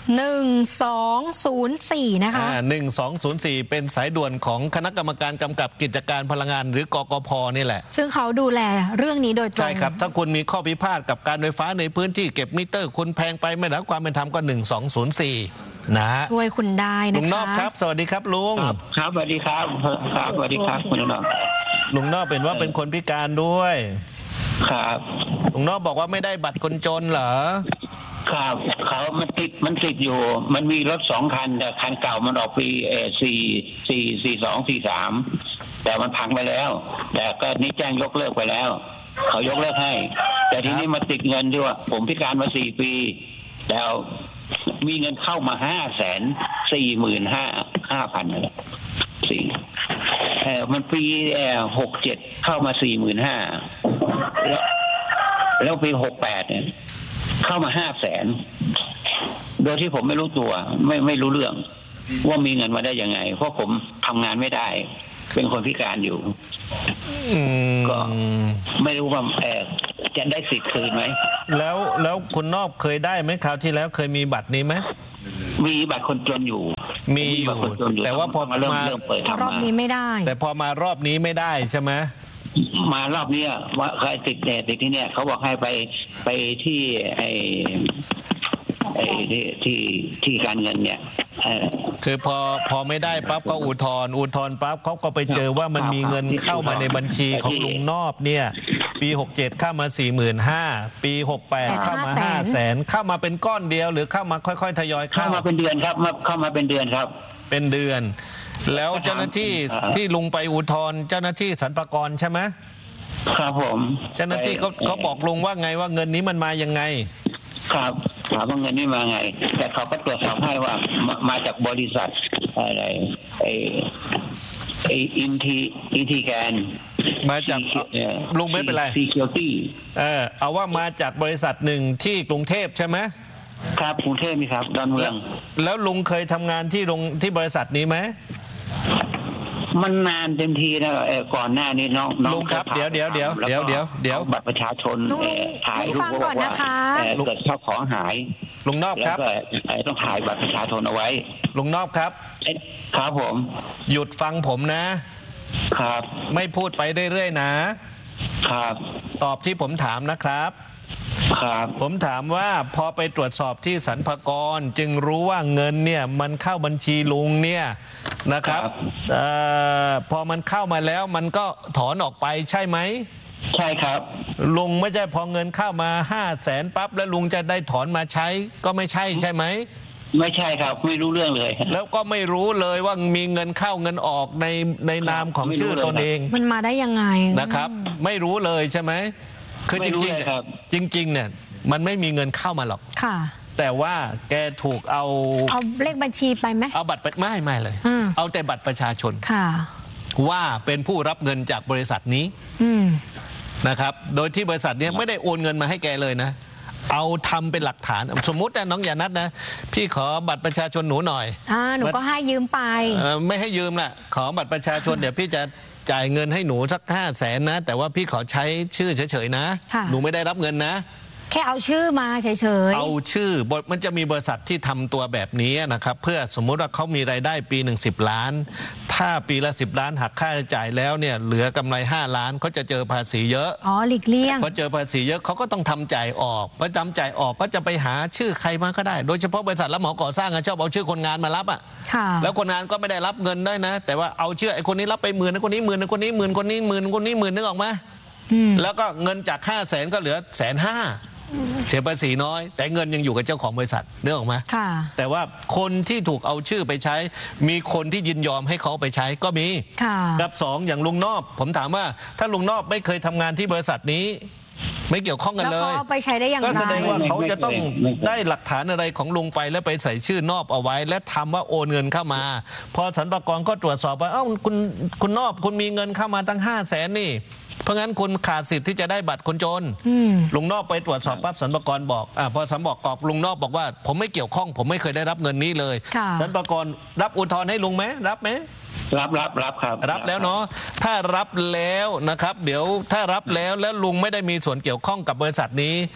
หนึ่งสองศูนย์สี่นะคะหนึ่งสองศูนย์สี่เป็นสายด่วนของคณะกรรมการกำกับกิจการพลังงานหรือกกพ.นี่แหละซึ่งเขาดูแลเรื่องนี้โดยตรงใช่ครับถ้าคุณมีข้อพิพาทกับการไฟฟ้าในพื้นที่เก็บมิเตอร์คุณแพงไปไม่ได้รับความเป็นธรรมก็หนึ่งสองศูนย์สี่นะช่วยคุณได้นะคะลุงนอกครับสวัสดีครับลุงครับสวัสดีครับครับสวัสดีครับคุณนอกลุงนอกเป็นว่าเป็นคนพิการด้วยครับลุงนอกบอกว่าไม่ได้บัตรคนจนเหรอครับเขามันติดมันติดอยู่มันมีรถสองคันแต่คันเก่ามันออกปีเอสี่สี่สี่สองสี่สามแต่มันพังไปแล้วแต่ก็นี่แจ้งยกเลิกไปแล้วเขายกเลิกให้แต่ทีนี้มาติดเงินด้วยผมพิการมาสี่ปีแล้วมีเงินเข้ามาห้าแสนสี่หมื่นห้าห้าพันอะไรสี่เออมันปีเออหกเจ็ดเข้ามาสี่หมื่นห้าแล้วแล้วปีหกแปดเนี่ยเข้ามาห้าแสนโดยที่ผมไม่รู้ตัวไม่ไม่รู้เรื่องว่ามีเงินมาได้ยังไงเพราะผมทำงานไม่ได้เป็นคนพิการอยู่ก็ไม่รู้ว่าแอบจะได้สิทธิ์คืนไหมแล้วแล้วคุณนอกเคยได้ไหมคราวที่แล้วเคยมีบัตรนี้ไหมมีบัตรคนจนอยู่มีอยู่แต่ว่าพอมาเริ่มเริ่มเปิดทำรอบนี้ไม่ได้แต่พอมารอบนี้ไม่ได้ใช่ไหมมารอบนี้ว่าใครติดเนี่ยติดที่เนี่ยเขาบอกให้ไปไปที่ไอ้ไอ้ที่ที่ที่การเงินเนี่ยคือพอพอไม่ได้ปั๊บก็อุทธรณ์อุทธรณ์ปั๊บเขาก็ไปเจอว่ามันมีเงินเข้ามาในบัญชีของลุงนอบเนี่ยปีหกเจ็ดเข้ามา สี่หมื่นห้าพัน ปีหกแปดเข้ามา ห้าแสน เข้ามาเป็นก้อนเดียวหรือเข้ามาค่อยๆทยอยเข้าเข้ามาเป็นเดือนครับเข้ามาเป็นเดือนครับเป็นเดือนแล้วเจ้าหน้าที่ที่ลุงไปอุทธรณ์เจ้าหน้าที่สรรพากรใช่ไหมครับผมเจ้าหน้าที่เขาเขาบอกลุงว่าไงว่าเงินนี้มันมายังไงครับถามว่าเงินนี้มาไงแต่เขาก็ตรวจสอบให้ว่ามามาจากบริษัทอะไรไอไออินทีอินทีแกนมาจากลุงไม่เป็นไร Security เออเอาว่ามาจากบริษัทหนึ่งที่กรุงเทพใช่ไหมครับกรุงเทพนี่ครับดอนเมืองแล้วลุงเคยทำงานที่โรงที่บริษัทนี้ไหมมันนานเต็มทีนะก่อนหน้านี้น้องลุงครับเดี๋ยวเดี๋ยวเดี๋ยวเดี๋ยวเดี๋ยวเดี๋ยวบัตรประชาชนถ่ายรูปก่อนนะคะเกิดข้าวของหายลุงนอบครับต้องถ่ายบัตรประชาชนเอาไว้ลุงนอบครับครับผมหยุดฟังผมนะครับไม่พูดไปเรื่อยๆนะครับตอบที่ผมถามนะครับครับผมถามว่าพอไปตรวจสอบที่สรรพากรจึงรู้ว่าเงินเนี่ยมันเข้าบัญชีลุงเนี่ยนะครับอพอมันเข้ามาแล้วมันก็ถอนออกไปใช่ไหมใช่ครับลุงไม่ใช่พอเงินเข้ามาห้าแสนปั๊บแล้วลุงจะได้ถอนมาใช้ก็ไม่ใช่ใช่ไหมไม่ใช่ครับไม่รู้เรื่องเลยแล้วก็ไม่รู้เลยว่ามีเงินเข้าเงินออกในในนามของชื่อตนเองมันมาได้ยังไงนะครับไม่รู้เลยใช่ไหมคือจริงๆจริงๆเนี่ยมันไม่มีเงินเข้ามาหรอกค่ะแต่ว่าแกถูกเอาเอาเลขบัญชีไปไหมเอาบัตรไม่ไม่เลยเอาแต่บัตรประชาชนค่ะว่าเป็นผู้รับเงินจากบริษัทนี้นะครับโดยที่บริษัทนี้ไม่ได้โอนเงินมาให้แกเลยนะเอาทำเป็นหลักฐานสมมุตินะน้องอย่านัดนะพี่ขอบัตรประชาชนหนูหน่อยอ่าหนูก็ให้ยืมไปไม่ให้ยืมล่ะขอบัตรประชาชนเดี๋ยวพี่จะจ่ายเงินให้หนูสักห้าแสนนะแต่ว่าพี่ขอใช้ชื่อเฉยๆนะหนูไม่ได้รับเงินนะแค่เอาชื่อมาเฉยๆเอาชื่อมันจะมีบริษัทที่ทำตัวแบบนี้นะครับเพื่อสมมุติว่าเขามีรายได้ปีหนึ่งสิบล้านถ้าปีละสิบล้านหักค่าใช้จ่ายแล้วเนี่ยเหลือกำไรห้าล้านเขาจะเจอภาษีเยอะอ๋อหลีกเลี่ยงพอเจอภาษีเยอะเขาก็ต้องทำจ่ายออกพอทำจ่ายออกก็จะไปหาชื่อใครมาก็ได้โดยเฉพาะบริษัทรับเหมาก่อสร้างชอบเอาชื่อคนงานมารับอ่ะแล้วคนงานก็ไม่ได้รับเงินด้วยนะแต่ว่าเอาชื่อไอ้คนนี้รับไปหมื่นคนนี้หมื่นคนนี้หมื่นคนนี้หมื่นคนนี้หมื่นนึกออกไหมแล้วก็เงินจากห้าแสนก็เหลือแสนห้าเสียภาษีน้อยแต่เงินยังอยู่กับเจ้าของบริษัทนึกออกไหมแต่ว่าคนที่ถูกเอาชื่อไปใช้มีคนที่ยินยอมให้เขาไปใช้ก็มีกับสองอย่างลุงนอบผมถามว่าถ้าลุงนอบไม่เคยทำงานที่บริษัทนี้ไม่เกี่ยวข้องกันเลยแล้วเขาเอาไปใช้ได้อย่างไรก็แสดงว่าเขาจะต้องได้หลักฐานอะไรของลุงไปแล้วไปใส่ชื่อนอบเอาไว้และทำว่าโอนเงินเข้ามาพอสรรพากรก็ตรวจสอบว่าเอ้าคุณคุณนอบคุณมีเงินเข้ามาตั้งห้าแสนนี่เพราะงั้นคุณขาดสิทธิ์ที่จะได้บัตรคนจนลุงนอกไปตรวจสอบปั๊บสรรพากรบอกอ่าพอสรรพากรลุงนอกบอกว่าผมไม่เกี่ยวข้องผมไม่เคยได้รับเงินนี้เลยสรรพากรรับอุทธรณ์ให้ลุงไหมรับไหมรับรับรับครับรับแล้วเนาะถ้ารับแล้วนะครับเดี๋ยวถ้ารับแล้วแล้วลุงไม่ได้มีส่วนเกี่ยวข้องกับบริษัทนี้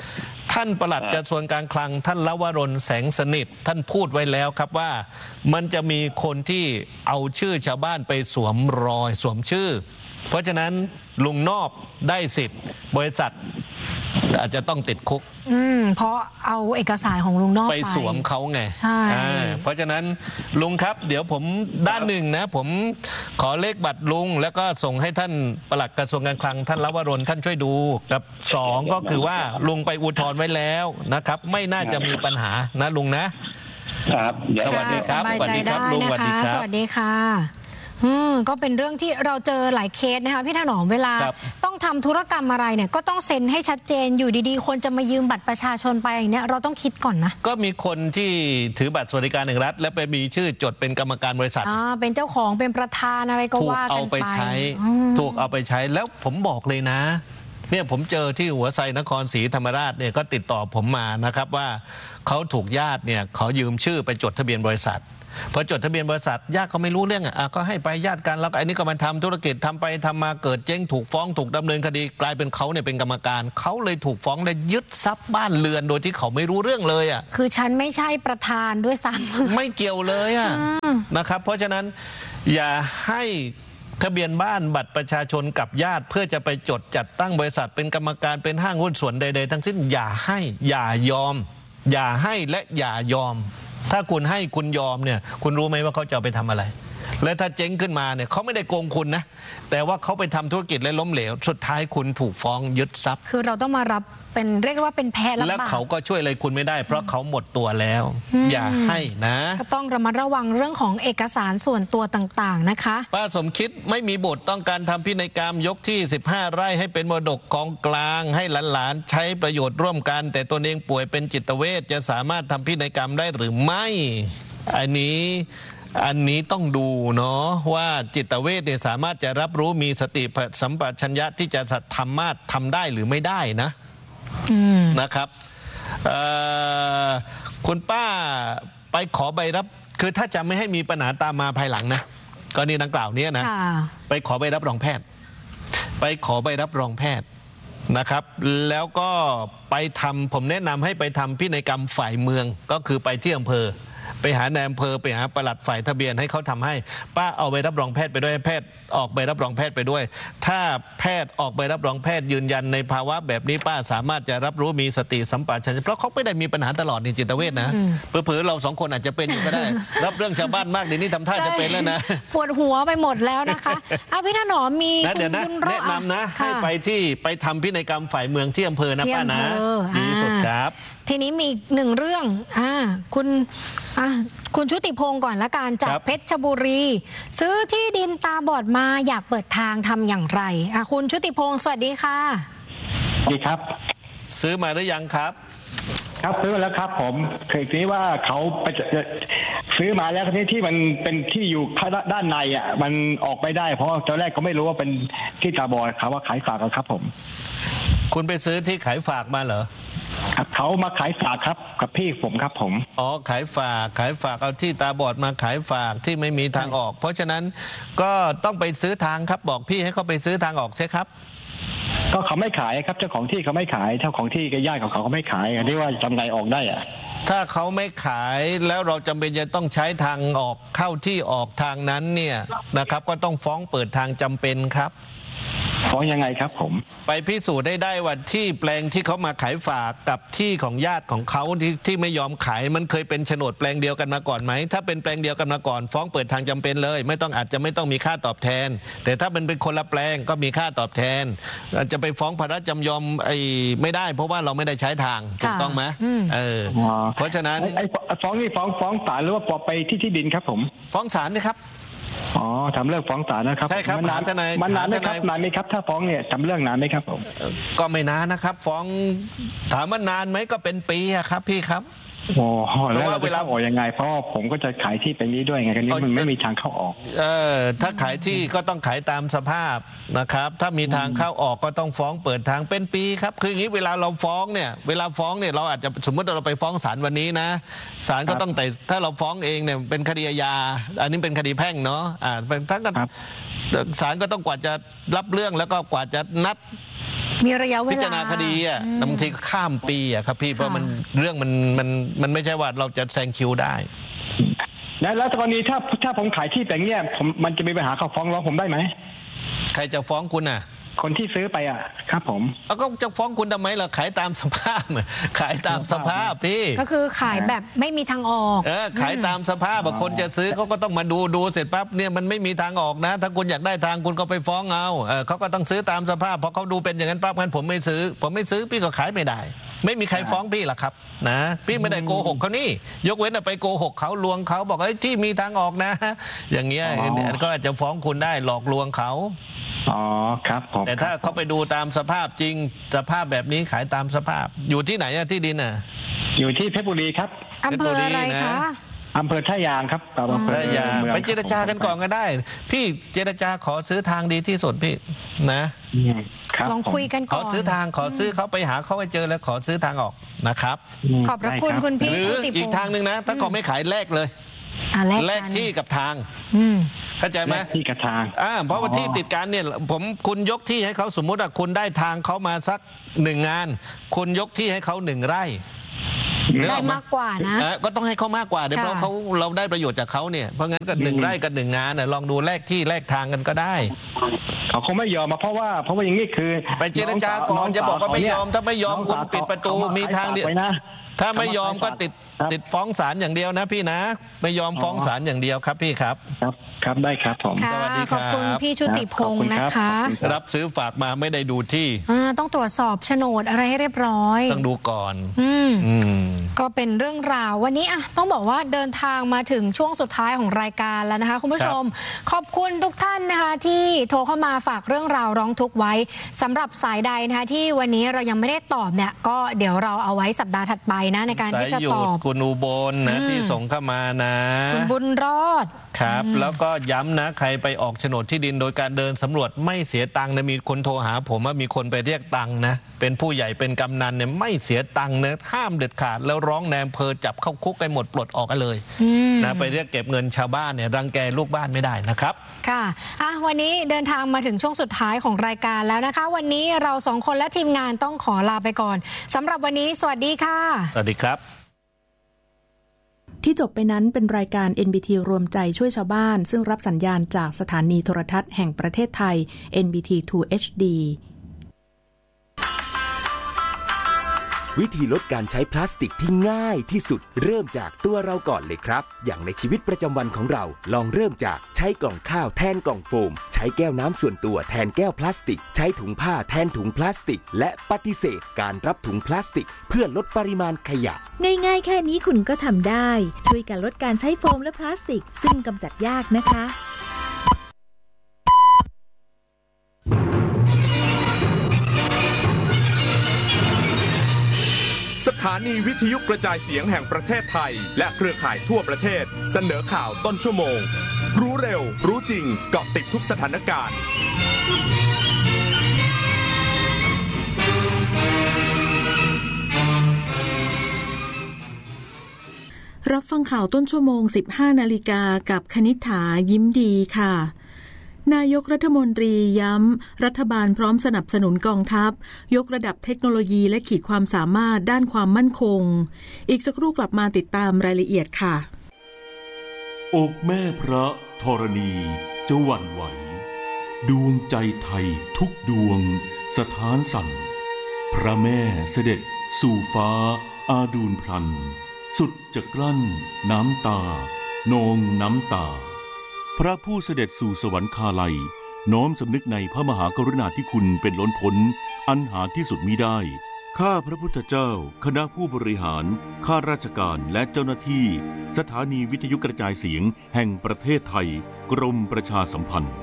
ท่านปลัดกระทรวงการคลังท่านลวรนแสงสนิทท่านพูดไว้แล้วครับว่ามันจะมีคนที่เอาชื่อชาวบ้านไปสวมรอยสวมชื่อเพราะฉะนั้นลุงนอบได้สิทธิ์บริษัทอาจจะต้องติดคุกอืมเพราะเอาเอกสารของลุงนอบไปสวมเขาไงใช่เพราะฉะนั้นลุงครับเดี๋ยวผมด้านหนึ่งนะผมขอเลขบัตรลุงแล้วก็ส่งให้ท่านปลัดกระทรวงการคลังท่านลวรนท่านช่วยดูกับสองก็คือว่าลุงไปอุทธรณ์ไว้แล้วนะครับไม่น่าจะมีปัญหานะลุงนะครับสวัสดีครับสวัสดีครับลุงสวัสดีครับสวัสดีค่ะอืมก็เป็นเรื่องที่เราเจอหลายเคสนะคะพี่ถนอมเวลาต้องทำธุรกรรมอะไรเนี่ยก็ต้องเซ็นให้ชัดเจนอยู่ดีๆคนจะมายืมบัตรประชาชนไปอย่างเนี้ยเราต้องคิดก่อนนะก็มีคนที่ถือบัตรสวัสดิการแห่งรัฐแล้วไปมีชื่อจดเป็นกรรมการบริษัทอ่าเป็นเจ้าของเป็นประธานอะไรก็ว่ากันไปถูกเอาไปใช้ถูกเอาไปใช้แล้วผมบอกเลยนะเนี่ยผมเจอที่หัวไซนครศรีธรรมราชเนี่ยก็ติดต่อผมมานะครับว่าเขาถูกญาติเนี่ยขอยืมชื่อไปจดทะเบียนบริษัทพอจดทะเบียนบริษัทญาติเขาไม่รู้เรื่องอ่ะก็ให้ไปญาติกันแล้วอันนี้ก็มาทำธุรกิจทำไปทำมาเกิดเจ๊งถูกฟ้องถูกดำเนินคดีกลายเป็นเขาเนี่ยเป็นกรรมการเขาเลยถูกฟ้องและยึดทรัพย์บ้านเรือนโดยที่เขาไม่รู้เรื่องเลยอ่ะคือฉันไม่ใช่ประธานด้วยซ้ำไม่เกี่ยวเลยอ่ะนะครับเพราะฉะนั้นอย่าให้ทะเบียนบ้านบัตรประชาชนกับญาติเพื่อจะไปจดจัดตั้งบริษัทเป็นกรรมการเป็นห้างหุ้นส่วนใดๆทั้งสิ้นอย่าให้อย่ายอมอย่าให้และอย่ายอมถ้าคุณให้คุณยอมเนี่ยคุณรู้ไหมว่าเขาจะเอาไปทำอะไรและถ้าเจ๊งขึ้นมาเนี่ยเขาไม่ได้โกงคุณนะแต่ว่าเขาไปทำธุรกิจและล้มเหลวสุดท้ายคุณถูกฟ้องยึดทรัพย์คือเราต้องมารับเป็นเรียกว่าเป็นแพ้รับบาปและเขาก็ช่วยอะไรคุณไม่ได้เพราะเขาหมดตัวแล้วอย่าให้นะก็ต้องระมัดระวังเรื่องของเอกสารส่วนตัวต่างๆนะคะป้าสมคิดไม่มีบทต้องการทำพินัยกรรมยกที่สิบห้าไร่ให้เป็นมรดกกองกลางให้หลานๆใช้ประโยชน์ร่วมกันแต่ตนเองป่วยเป็นจิตเวชจะสามารถทำพินัยกรรมได้หรือไม่อันนี้อันนี้ต้องดูเนาะว่าจิตเวชเนี่ยสามารถจะรับรู้มีสติสัมปชัญญะที่จะสามารถทำได้หรือไม่ได้นะนะครับคุณป้าไปขอใบรับคือถ้าจะไม่ให้มีปัญหาตามมาภายหลังนะกรณีดังกล่าวนี้นะไปขอใบรับรองแพทย์ไปขอใบรับรองแพทย์นะครับแล้วก็ไปทำผมแนะนำให้ไปทำพินัยกรรมฝ่ายเมืองก็คือไปที่อำเภอไปหานายอำเภอไปหาปลัดฝ่ายทะเบียนให้เขาทำให้ป้าเอาใบรับรองแพทย์ไปด้วยแพทย์ออกใบรับรองแพทย์ไปด้วยถ้าแพทย์ออกใบรับรองแพทย์ยืนยันในภาวะแบบนี้ป้าสามารถจะรับรู้มีสติสัมปชัญญะเพราะเขาไม่ได้มีปัญหาตลอดในจิตเวชนะเผลอๆเราสองคนอาจจะเป็นอยู่ก็ได้รับเรื่องชาวบ้านมากเดี๋ยวนี้ทำท่าจะเป็นแล้วนะปวดหัวไปหมดแล้วนะคะเอาพี่ถนอมมีเดี๋ยวนะแนะนำนะให้ไปที่ไปทำพินัยกรรมฝ่ายเมืองที่อำเภอนะป้านะดีสุดครับทีนี้มีหนึ่งเรื่องอ่าคุณอ่าคุณชุติพงศ์ก่อนละกันจากเพชรบุรีซื้อที่ดินตาบอดมาอยากเปิดทางทำอย่างไรอ่ะคุณชุติพงศ์สวัสดีค่ะสวัสดีครับซื้อมาหรือยังครับครับซื้อมาแล้วครับผมเคยนี้ว่าเขาไปซื้อมาแล้วที่ที่มันเป็นที่อยู่ด้านในอ่ะมันออกไม่ได้เพราะตอนแรกเขาไม่รู้ว่าเป็นที่ตาบอดเขาว่าขายฝากกันครับผมคุณไปซื้อที่ขายฝากมาเหรอครับเขามาขายฝากครับกับพี่ผมครับผมอ๋อขายฝากขายฝากเอาที่ตาบอดมาขายฝากที่ไม่มีทางออกเพราะฉะนั้นก็ต้องไปซื้อทางครับบอกพี่ให้เขาไปซื้อทางออกใช่ครับก็เขาไม่ขายครับเจ้าของที่เขาไม่ขายเจ้าของที่กับญาติของเขาเขาไม่ขายอันนี้ว่าทำไงออกได้อะถ้าเขาไม่ขายแล้วเราจำเป็นจะต้องใช้ทางออกเข้าที่ออกทางนั้นเนี่ยนะครับก็ต้องฟ้องเปิดทางจำเป็นครับฟ้องยังไงครับผมไปพิสูจน์ได้ได้ว่าที่แปลงที่เขามาขายฝากกับที่ของญาติของเขาที่ที่ไม่ยอมขายมันเคยเป็นโฉนดแปลงเดียวกันมาก่อนไหมถ้าเป็นแปลงเดียวกันมาก่อนฟ้องเปิดทางจำเป็นเลยไม่ต้องอาจจะไม่ต้องมีค่าตอบแทนแต่ถ้ามันเป็นคนละแปลงก็มีค่าตอบแทนจะไปฟ้องภาระจำยอมไอ้ไม่ได้เพราะว่าเราไม่ได้ใช้ทางถูกต้องไหมเออเพราะฉะนั้นไอ้ฟ้องนี่ฟ้องฟ้องศาลหรือว่าไปที่ที่ดินครับผมฟ้องศาลนะครับอ๋อทำเรื่องฟ้องศาลนะครับใช่ครับมันนานมันนานไหมครับนานไหมครับถ้าฟ้องเนี่ยทำเรื่องนานไหมครับผมก็ไม่นานนะครับฟ้องถามว่านานไหมก็เป็นปีครับพี่ครับโอ้แล้วเวลาออกยังไงเพราะผมก็จะขายที่เป็นนี้ด้วยไงกันนี้มันไม่มีทางเข้าออกเออถ้าขายที่ก็ต้องขายตามสภาพนะครับถ้ามีทางเข้าออกก็ต้องฟ้องเปิดทางเป็นปีครับคืออย่างนี้เวลาเราฟ้องเนี่ยเวลาฟ้องเนี่ยเราอาจจะสมมติเราไปฟ้องศาลวันนี้นะศาลก็ต้องแต่ถ้าเราฟ้องเองเนี่ยเป็นคดีอาญาอันนี้เป็นคดีแพ่งเนาะอ่าเป็นทั้งกันศาลก็ต้องกว่าจะรับเรื่องแล้วก็กว่าจะนัดมีระยะเวลาพิจารณาคดีอ่ะบางทีก็ข้ามปีอ่ะครับพี่เพราะมันเรื่องมันมันมันไม่ใช่ว่าเราจะแซงคิวได้แล้วแล้วกรณีถ้าถ้าผมขายที่แบบเนี้ยผมมันจะมีปัญหาเขาฟ้องร้องผมได้ไหมใครจะฟ้องคุณอ่ะคนที่ซื้อไปอ่ะครับผมแล้วก็จะฟ้องคุณทำไมล่ะขายตามสภาพขายตามสภาพพี่ก็คือขายแบบไม่มีทางออกเออขายตามสภาพคนจะซื้อเขาก็ต้องมาดูดูเสร็จปั๊บเนี่ยมันไม่มีทางออกนะถ้าคุณอยากได้ทางคุณก็ไปฟ้องเอาเออเขาก็ต้องซื้อตามสภาพเพราะเขาดูเป็นอย่างนั้นปั๊บงั้นผมไม่ซื้อผมไม่ซื้อพี่ก็ขายไม่ได้ไม่มีใครฟ้องพี่หรอกครับนะพี่ไม่ได้โกหกเขานี่ยกเว้นไปโกหกเขาลวงเขาบอกไอ้ที่มีทางออกนะอย่างเงี้ยก็อาจจะฟ้องคุณได้หลอกลวงเขาอ๋อครับผมแต่ถ้าเขาไปดูตามสภาพจริงสภาพแบบนี้ขายตามสภาพอยู่ที่ไหนอะที่ดินอะอยู่ที่เพชรบุรีครับอำเภออะไรคะอำเภอท่ายางครับอำเภอท่ายางไปเจรจากันก่อนก็ได้พี่เจรจาขอซื้อทางดีที่สุดพี่นะลองคุยกันก่อนขอซื้อทางขอซื้อเขาไปหาเขาไปเจอแล้วขอซื้อทางออกนะครับขอบพระคุณคุณพี่ชุติพงศ์อีกทางหนึ่งนะถ้าเขาไม่ขายแลกเลยแลกที่กับทางเข้าใจไหมที่กับทางอ่าเพราะว่าที่ติดกันเนี่ยผมคุณยกที่ให้เขาสมมุติว่าคุณได้ทางเขามาสักหนึ่งงานคุณยกที่ให้เขาหนึ่งไร่ได้มากกว่านะก็ต้องให้เขามากกว่าเดี๋ยวเพราะเขาเราได้ประโยชน์จากเขาเนี่ยเพราะงั้นก็หนึ่งไร่กับหนึ่งงานเนี่ยลองดูแลกที่แลกทางกันก็ได้เขาคงไม่ยอมมาเพราะว่าเพราะว่าอย่างนี้คือไปเจรจาก่อนจะบอกว่าไม่ยอมถ้าไม่ยอมคุณปิดประตูมีทางเดียวถ้าไม่ยอมก็ติดติดฟ้องศาลอย่างเดียวนะพี่นะไม่ยอมฟ้องศาลอย่างเดียวครับพี่ครับครับครับได้ครับผมสวัสดีครับขอบคุณพี่ชุติพงศ์นะคะรับซื้อฝากมาไม่ได้ดูที่ต้องตรวจสอบโฉนดอะไรให้เรียบร้อยต้องดูก่อนอืมก็เป็นเรื่องราววันนี้อ่ะต้องบอกว่าเดินทางมาถึงช่วงสุดท้ายของรายการแล้วนะคะคุณผู้ชมขอบคุณทุกท่านนะคะที่โทรเข้ามาฝากเรื่องราวร้องทุกข์ไว้สำหรับสายใดนะคะที่วันนี้เรายังไม่ได้ตอบเนี่ยก็เดี๋ยวเราเอาไว้สัปดาห์ถัดไปนะในการที่จะตอบคุณอุบลนะที่ส่งเข้ามานะคุณบุญรอดครับแล้วก็ย้ำนะใครไปออกโฉนดที่ดินโดยการเดินสำรวจไม่เสียตังค์นะมีคนโทรหาผมว่ามีคนไปเรียกตังค์นะเป็นผู้ใหญ่เป็นกำนันเนี่ยไม่เสียตังค์นะห้ามเด็ดขาดแล้วร้องแนมเพอจับเข้าคุกไปหมดปลดออกกันเลยนะไปเรียกเก็บเงินชาวบ้านเนี่ยรังแกลูกบ้านไม่ได้นะครับค่ะอ่ะวันนี้เดินทางมาถึงช่วงสุดท้ายของรายการแล้วนะคะวันนี้เราสองคนและทีมงานต้องขอลาไปก่อนสำหรับวันนี้สวัสดีค่ะสวัสดีครับที่จบไปนั้นเป็นรายการ เอ็น บี ที รวมใจช่วยชาวบ้านซึ่งรับสัญญาณจากสถานีโทรทัศน์แห่งประเทศไทย เอ็น บี ที ทู เอช ดีวิธีลดการใช้พลาสติกที่ง่ายที่สุดเริ่มจากตัวเราก่อนเลยครับอย่างในชีวิตประจำวันของเราลองเริ่มจากใช้กล่องข้าวแทนกล่องโฟมใช้แก้วน้ำส่วนตัวแทนแก้วพลาสติกใช้ถุงผ้าแทนถุงพลาสติกและปฏิเสธการรับถุงพลาสติกเพื่อลดปริมาณขยะง่ายๆแค่นี้คุณก็ทำได้ช่วยกันลดการใช้โฟมและพลาสติกซึ่งกำจัดยากนะคะสถานีวิทยุกระจายเสียงแห่งประเทศไทยและเครือข่ายทั่วประเทศเสนอข่าวต้นชั่วโมงรู้เร็วรู้จริงเกาะติดทุกสถานการณ์รับฟังข่าวต้นชั่วโมง สิบห้านาฬิกากับคณิษฐายิ้มดีค่ะนายกรัฐมนตรีย้ำรัฐบาลพร้อมสนับสนุนกองทัพยกระดับเทคโนโลยีและขีดความสามารถด้านความมั่นคงอีกสักครู่กลับมาติดตามรายละเอียดค่ะอกแม่พระธรณีจะหวั่นไหวดวงใจไทยทุกดวงสถานสั่นพระแม่เสด็จสู่ฟ้าอาดูลพลันสุดจะกลั้นน้ำตานองน้ำตาพระผู้เสด็จสู่สวรรคาลัยน้อมสำนึกในพระมหากรุณาธิคุณเป็นล้นพ้นอันหาที่สุดมิได้ข้าพระพุทธเจ้าคณะผู้บริหารข้าราชการและเจ้าหน้าที่สถานีวิทยุกระจายเสียงแห่งประเทศไทยกรมประชาสัมพันธ์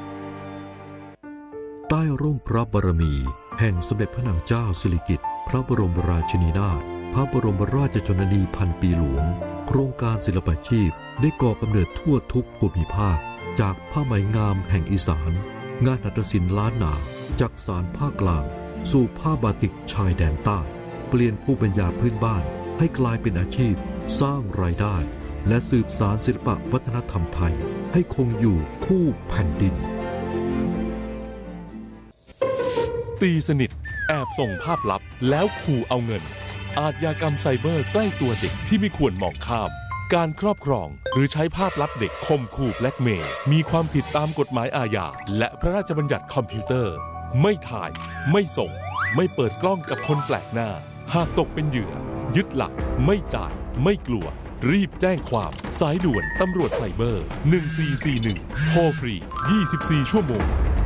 ใต้ร่มพระบารมีแห่งสมเด็จพระนางเจ้าสิริกิติ์พระบรมราชินีนาถพระบรมราชชนนีพันปีหลวงโครงการศิลปาชีพได้ก่อกำเนิดทั่วทุกภูมิภาคจากผ้าไหมงามแห่งอีสานงานหัตถศิลป์ล้านนาจากสานภาคกลางสู่ผ้าบาติกชายแดนใต้เปลี่ยนภูมิปัญญาพื้นบ้านให้กลายเป็นอาชีพสร้างรายได้และสืบสานศิลปวัฒนธรรมไทยให้คงอยู่คู่แผ่นดินตีสนิทแอบส่งภาพลับแล้วขู่เอาเงินอาชญากรรมไซเบอร์ใกล้ตัวเด็กที่ไม่ควรมองข้ามการครอบครองหรือใช้ภาพลับเด็กข่มขู่แบล็กเมย์มีความผิดตามกฎหมายอาญาและพระราชบัญญัติคอมพิวเตอร์ไม่ถ่ายไม่ส่งไม่เปิดกล้องกับคนแปลกหน้าหากตกเป็นเหยื่อยึดหลักไม่จ่ายไม่กลัวรีบแจ้งความสายด่วนตำรวจไซเบอร์หนึ่งสี่สี่หนึ่งโทรฟรียี่สิบสี่ชั่วโมง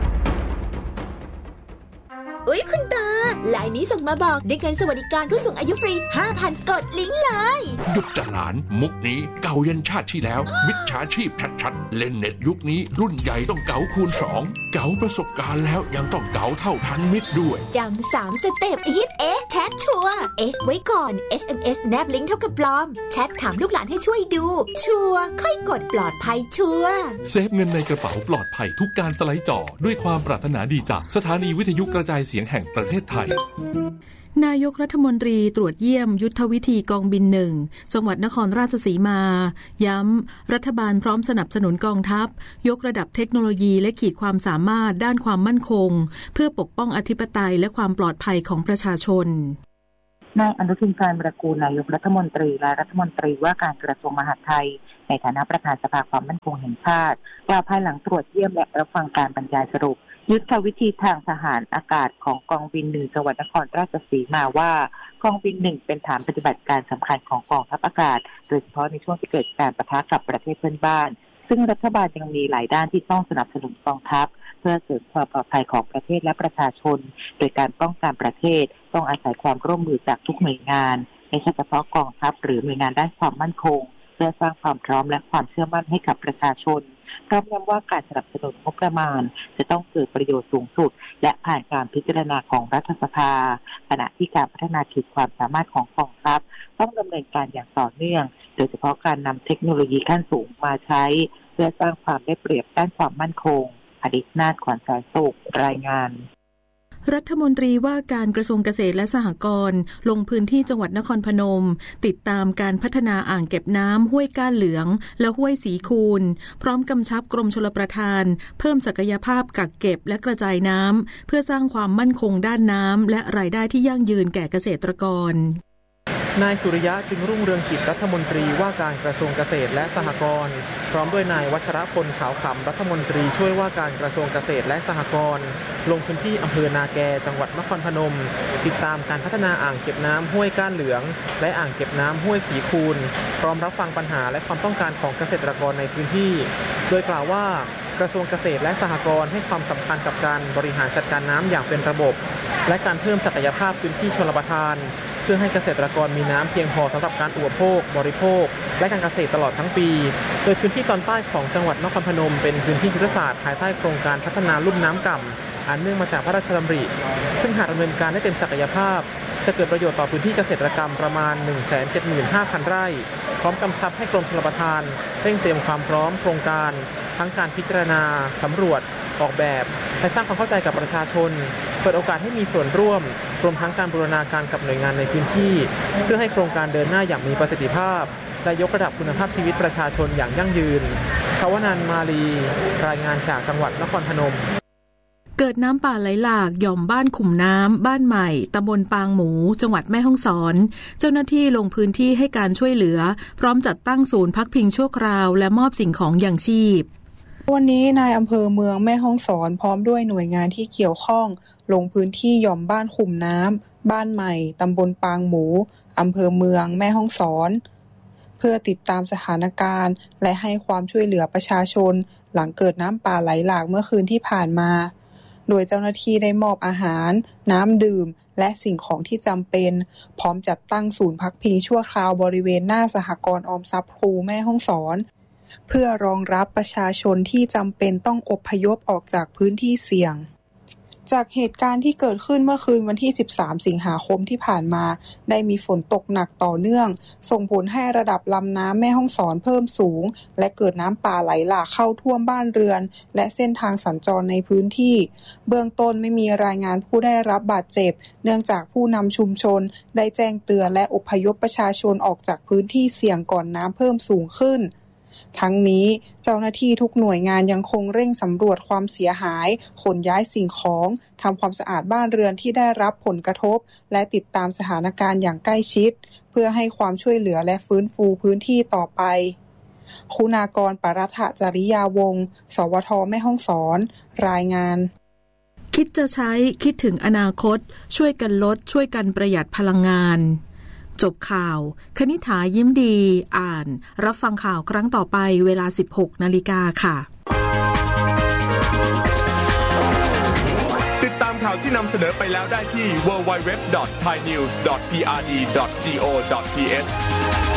อุ๊ยคุณตาไลน์นี้ส่งมาบอกได้เงินสวัสดิการผู้สูงอายุฟรี ห้าพัน กดลิงก์เลยหยุดจัดหลานมุกนี้เก่ายันชาติที่แล้วมิจฉาชีพชัดๆเล่นเน็ตยุคนี้รุ่นใหญ่ต้องเก๋าคูณสองเก๋าประสบการณ์แล้วยังต้องเก๋าเท่าทันมิตรด้วยจำสามสเต็ปฮิตเอ๊ะแชทชัวร์เอ๊ะไว้ก่อน เอส เอ็ม เอส แนบลิงก์เท่ากับปลอมแชทถามลูกหลานให้ช่วยดูชัวร์ค่อยกดปลอดภัยชัวร์เซฟเงินในกระเป๋าปลอดภัยทุกการสไลด์จอด้วยความปรารถนาดีจากสถานีวิทยุกระจายเสียงแห่งประเทศไทยนายกรัฐมนตรีตรวจเยี่ยมยุทธวิธีกองบินหนึ่งจังหวัดนครราชสีมาย้ำรัฐบาลพร้อมสนับสนุนกองทัพยกระดับเทคโนโลยีและขีดความสามารถด้านความมั่นคงเพื่อปกป้องอธิปไตยและความปลอดภัยของประชาชนนายอนุทิน ชาญวิรากูลนายกรัฐมนตรีและรัฐมนตรีว่าการกระทรวงมหาดไทยในฐานะประธานสภาความมั่นคงแห่งชาติกล่าวภายหลังตรวจเยี่ยมและรับฟังการบรรยายสรุปยุทธวิธีทางทหารอากาศของกองบินหนึ่งจังหวัดนครราชสีมาว่ากองบินหนึ่งเป็นฐานปฏิบัติการสำคัญของกองทัพอากาศโดยเฉพาะในช่วงที่เกิดการปะทะกับประเทศเพื่อนบ้านซึ่งรัฐบาลยังมีหลายด้านที่ต้องสนับสนุนกองทัพเพื่อเสริมความปลอดภัยของประเทศและประชาชนโดยการป้องกันประเทศต้องอาศัยความร่วมมือจากทุกหน่วยงานไม่ใช่เฉพาะกองทัพหรือหน่วยงานด้านความมั่นคงเพื่อสร้างความพร้อมและความเชื่อมั่นให้กับประชาชนพร้อมย้ำว่าการสนับสนุนงบประมาณจะต้องเกิดประโยชน์สูงสุดและผ่านการพิจารณาของรัฐสภาขณะที่การพัฒนาขีดความสามารถของกองทัพต้องดำเนินการอย่างต่อเนื่องโดยเฉพาะการนำเทคโนโลยีขั้นสูงมาใช้เพื่อสร้างความได้เปรียบด้านความมั่นคงอดิษฐ์นาถ ขวัญสายสุขรายงานรัฐมนตรีว่าการกระทรวงเกษตรและสหกรณ์ลงพื้นที่จังหวัดนครพนมติดตามการพัฒนาอ่างเก็บน้ำห้วยก้านเหลืองและห้วยสีคูนพร้อมกำชับกรมชลประทานเพิ่มศักยภาพกักเก็บและกระจายน้ำเพื่อสร้างความมั่นคงด้านน้ำและรายได้ที่ยั่งยืนแก่เกษตรกรนายสุริยะจึงรุ่งเรืองกิจรัฐมนตรีว่าการกระทรวงเกษตรและสหกรณ์พร้อมด้วยนายวัชรพลขาวขำรัฐมนตรีช่วยว่าการกระทรวงเกษตรและสหกรณ์ลงพื้นที่อำเภอนาแกจังหวัดนครพนมติดตามการพัฒนาอ่างเก็บน้ำห้วยก้านเหลืองและอ่างเก็บน้ำห้วยสีคูนพร้อมรับฟังปัญหาและความต้องการของเกษตรกรในพื้นที่โดยกล่าวว่ากระทรวงเกษตรและสหกรณ์ให้ความสำคัญกับการบริหารจัดการน้ำอย่างเป็นระบบและการเพิ่มศักยภาพพื้นที่ชลประทานเพื่อให้เกษตรกรมีน้ำเพียงพอสำหรับการอุปโภคบริโภคและการเกษตรตลอดทั้งปีโดยพื้นที่ตอนใต้ของจังหวัดนครพนมเป็นพื้นที่ยุทธศาสตร์ภายใต้โครงการพัฒนาลุ่มน้ำก่ำอันเนื่องมาจากพระราชดำริซึ่งหากดำเนินการได้เต็มศักยภาพจะเกิดประโยชน์ต่อพื้นที่เกษตรกรรมประมาณ หนึ่งแสนเจ็ดหมื่นห้าพัน ไร่พร้อมกำชับให้กรมชลประทานเร่งเตรียมความพร้อมโครงการทั้งการพิจารณาสำรวจออกแบบและสร้างความเข้าใจกับประชาชนเปิดโอกาสให้มีส่วนร่วมรวมทั้งการบูรณาการกับหน่วยงานในพื้นที่เพื่อให้โครงการเดินหน้าอย่างมีประสิทธิภาพและยกระดับคุณภาพชีวิตประชาชนอย่างยั่งยืนชวนันท์ มาลีรายงานจากจังหวัดนครพนมเกิดน้ำป่าไหลหลากหย่อมบ้านขุมน้ำบ้านใหม่ตำบลปางหมูจังหวัดแม่ฮ่องสอนเจ้าหน้าที่ลงพื้นที่ให้การช่วยเหลือพร้อมจัดตั้งศูนย์พักพิงชั่วคราวและมอบสิ่งของอย่างชีพวันนี้นายอำเภอเมืองแม่ฮ่องสอนพร้อมด้วยหน่วยงานที่เกี่ยวข้องลงพื้นที่หย่อมบ้านขุมน้ำบ้านใหม่ตำบลปางหมูอำเภอเมืองแม่ฮ่องสอนเพื่อติดตามสถานการณ์และให้ความช่วยเหลือประชาชนหลังเกิดน้ำป่าไหลหลากเมื่อคืนที่ผ่านมาโดยเจ้าหน้าที่ได้มอบอาหารน้ำดื่มและสิ่งของที่จำเป็นพร้อมจัดตั้งศูนย์พักพิงชั่วคราวบริเวณหน้าสหกรณ์ออมทรัพย์ครูแม่ฮ่องสอนเพื่อรองรับประชาชนที่จำเป็นต้องอพยพออกจากพื้นที่เสี่ยงจากเหตุการณ์ที่เกิดขึ้นเมื่อคืนวันที่สิบสามสิงหาคมที่ผ่านมาได้มีฝนตกหนักต่อเนื่องส่งผลให้ระดับลำน้ำแม่ฮ่องสอนเพิ่มสูงและเกิดน้ำป่าไหลหลากเข้าท่วมบ้านเรือนและเส้นทางสัญจรในพื้นที่เบื้องต้นไม่มีรายงานผู้ได้รับบาดเจ็บเนื่องจากผู้นำชุมชนได้แจ้งเตือนและอพยพประชาชนออกจากพื้นที่เสี่ยงก่อนน้ำเพิ่มสูงขึ้นทั้งนี้เจ้าหน้าที่ทุกหน่วยงานยังคงเร่งสำรวจความเสียหายขนย้ายสิ่งของทำความสะอาดบ้านเรือนที่ได้รับผลกระทบและติดตามสถานการณ์อย่างใกล้ชิดเพื่อให้ความช่วยเหลือและฟื้นฟูพื้นที่ต่อไปคุณากร ปรัฐจริยาวงศ์ สวท แม่ฮ่องสอนรายงานคิดจะใช้คิดถึงอนาคตช่วยกันลดช่วยกันประหยัดพลังงานจบข่าวคณิษฐายิ้มดีอ่านรับฟังข่าวครั้งต่อไปเวลา สิบหกนาฬิกาค่ะติดตามข่าวที่นำเสนอไปแล้วได้ที่ ดับเบิลยู ดับเบิลยู ดับเบิลยู ดอท ไทยนิวส์ ดอท พี อาร์ ดี ดอท จี โอ ดอท ที เอช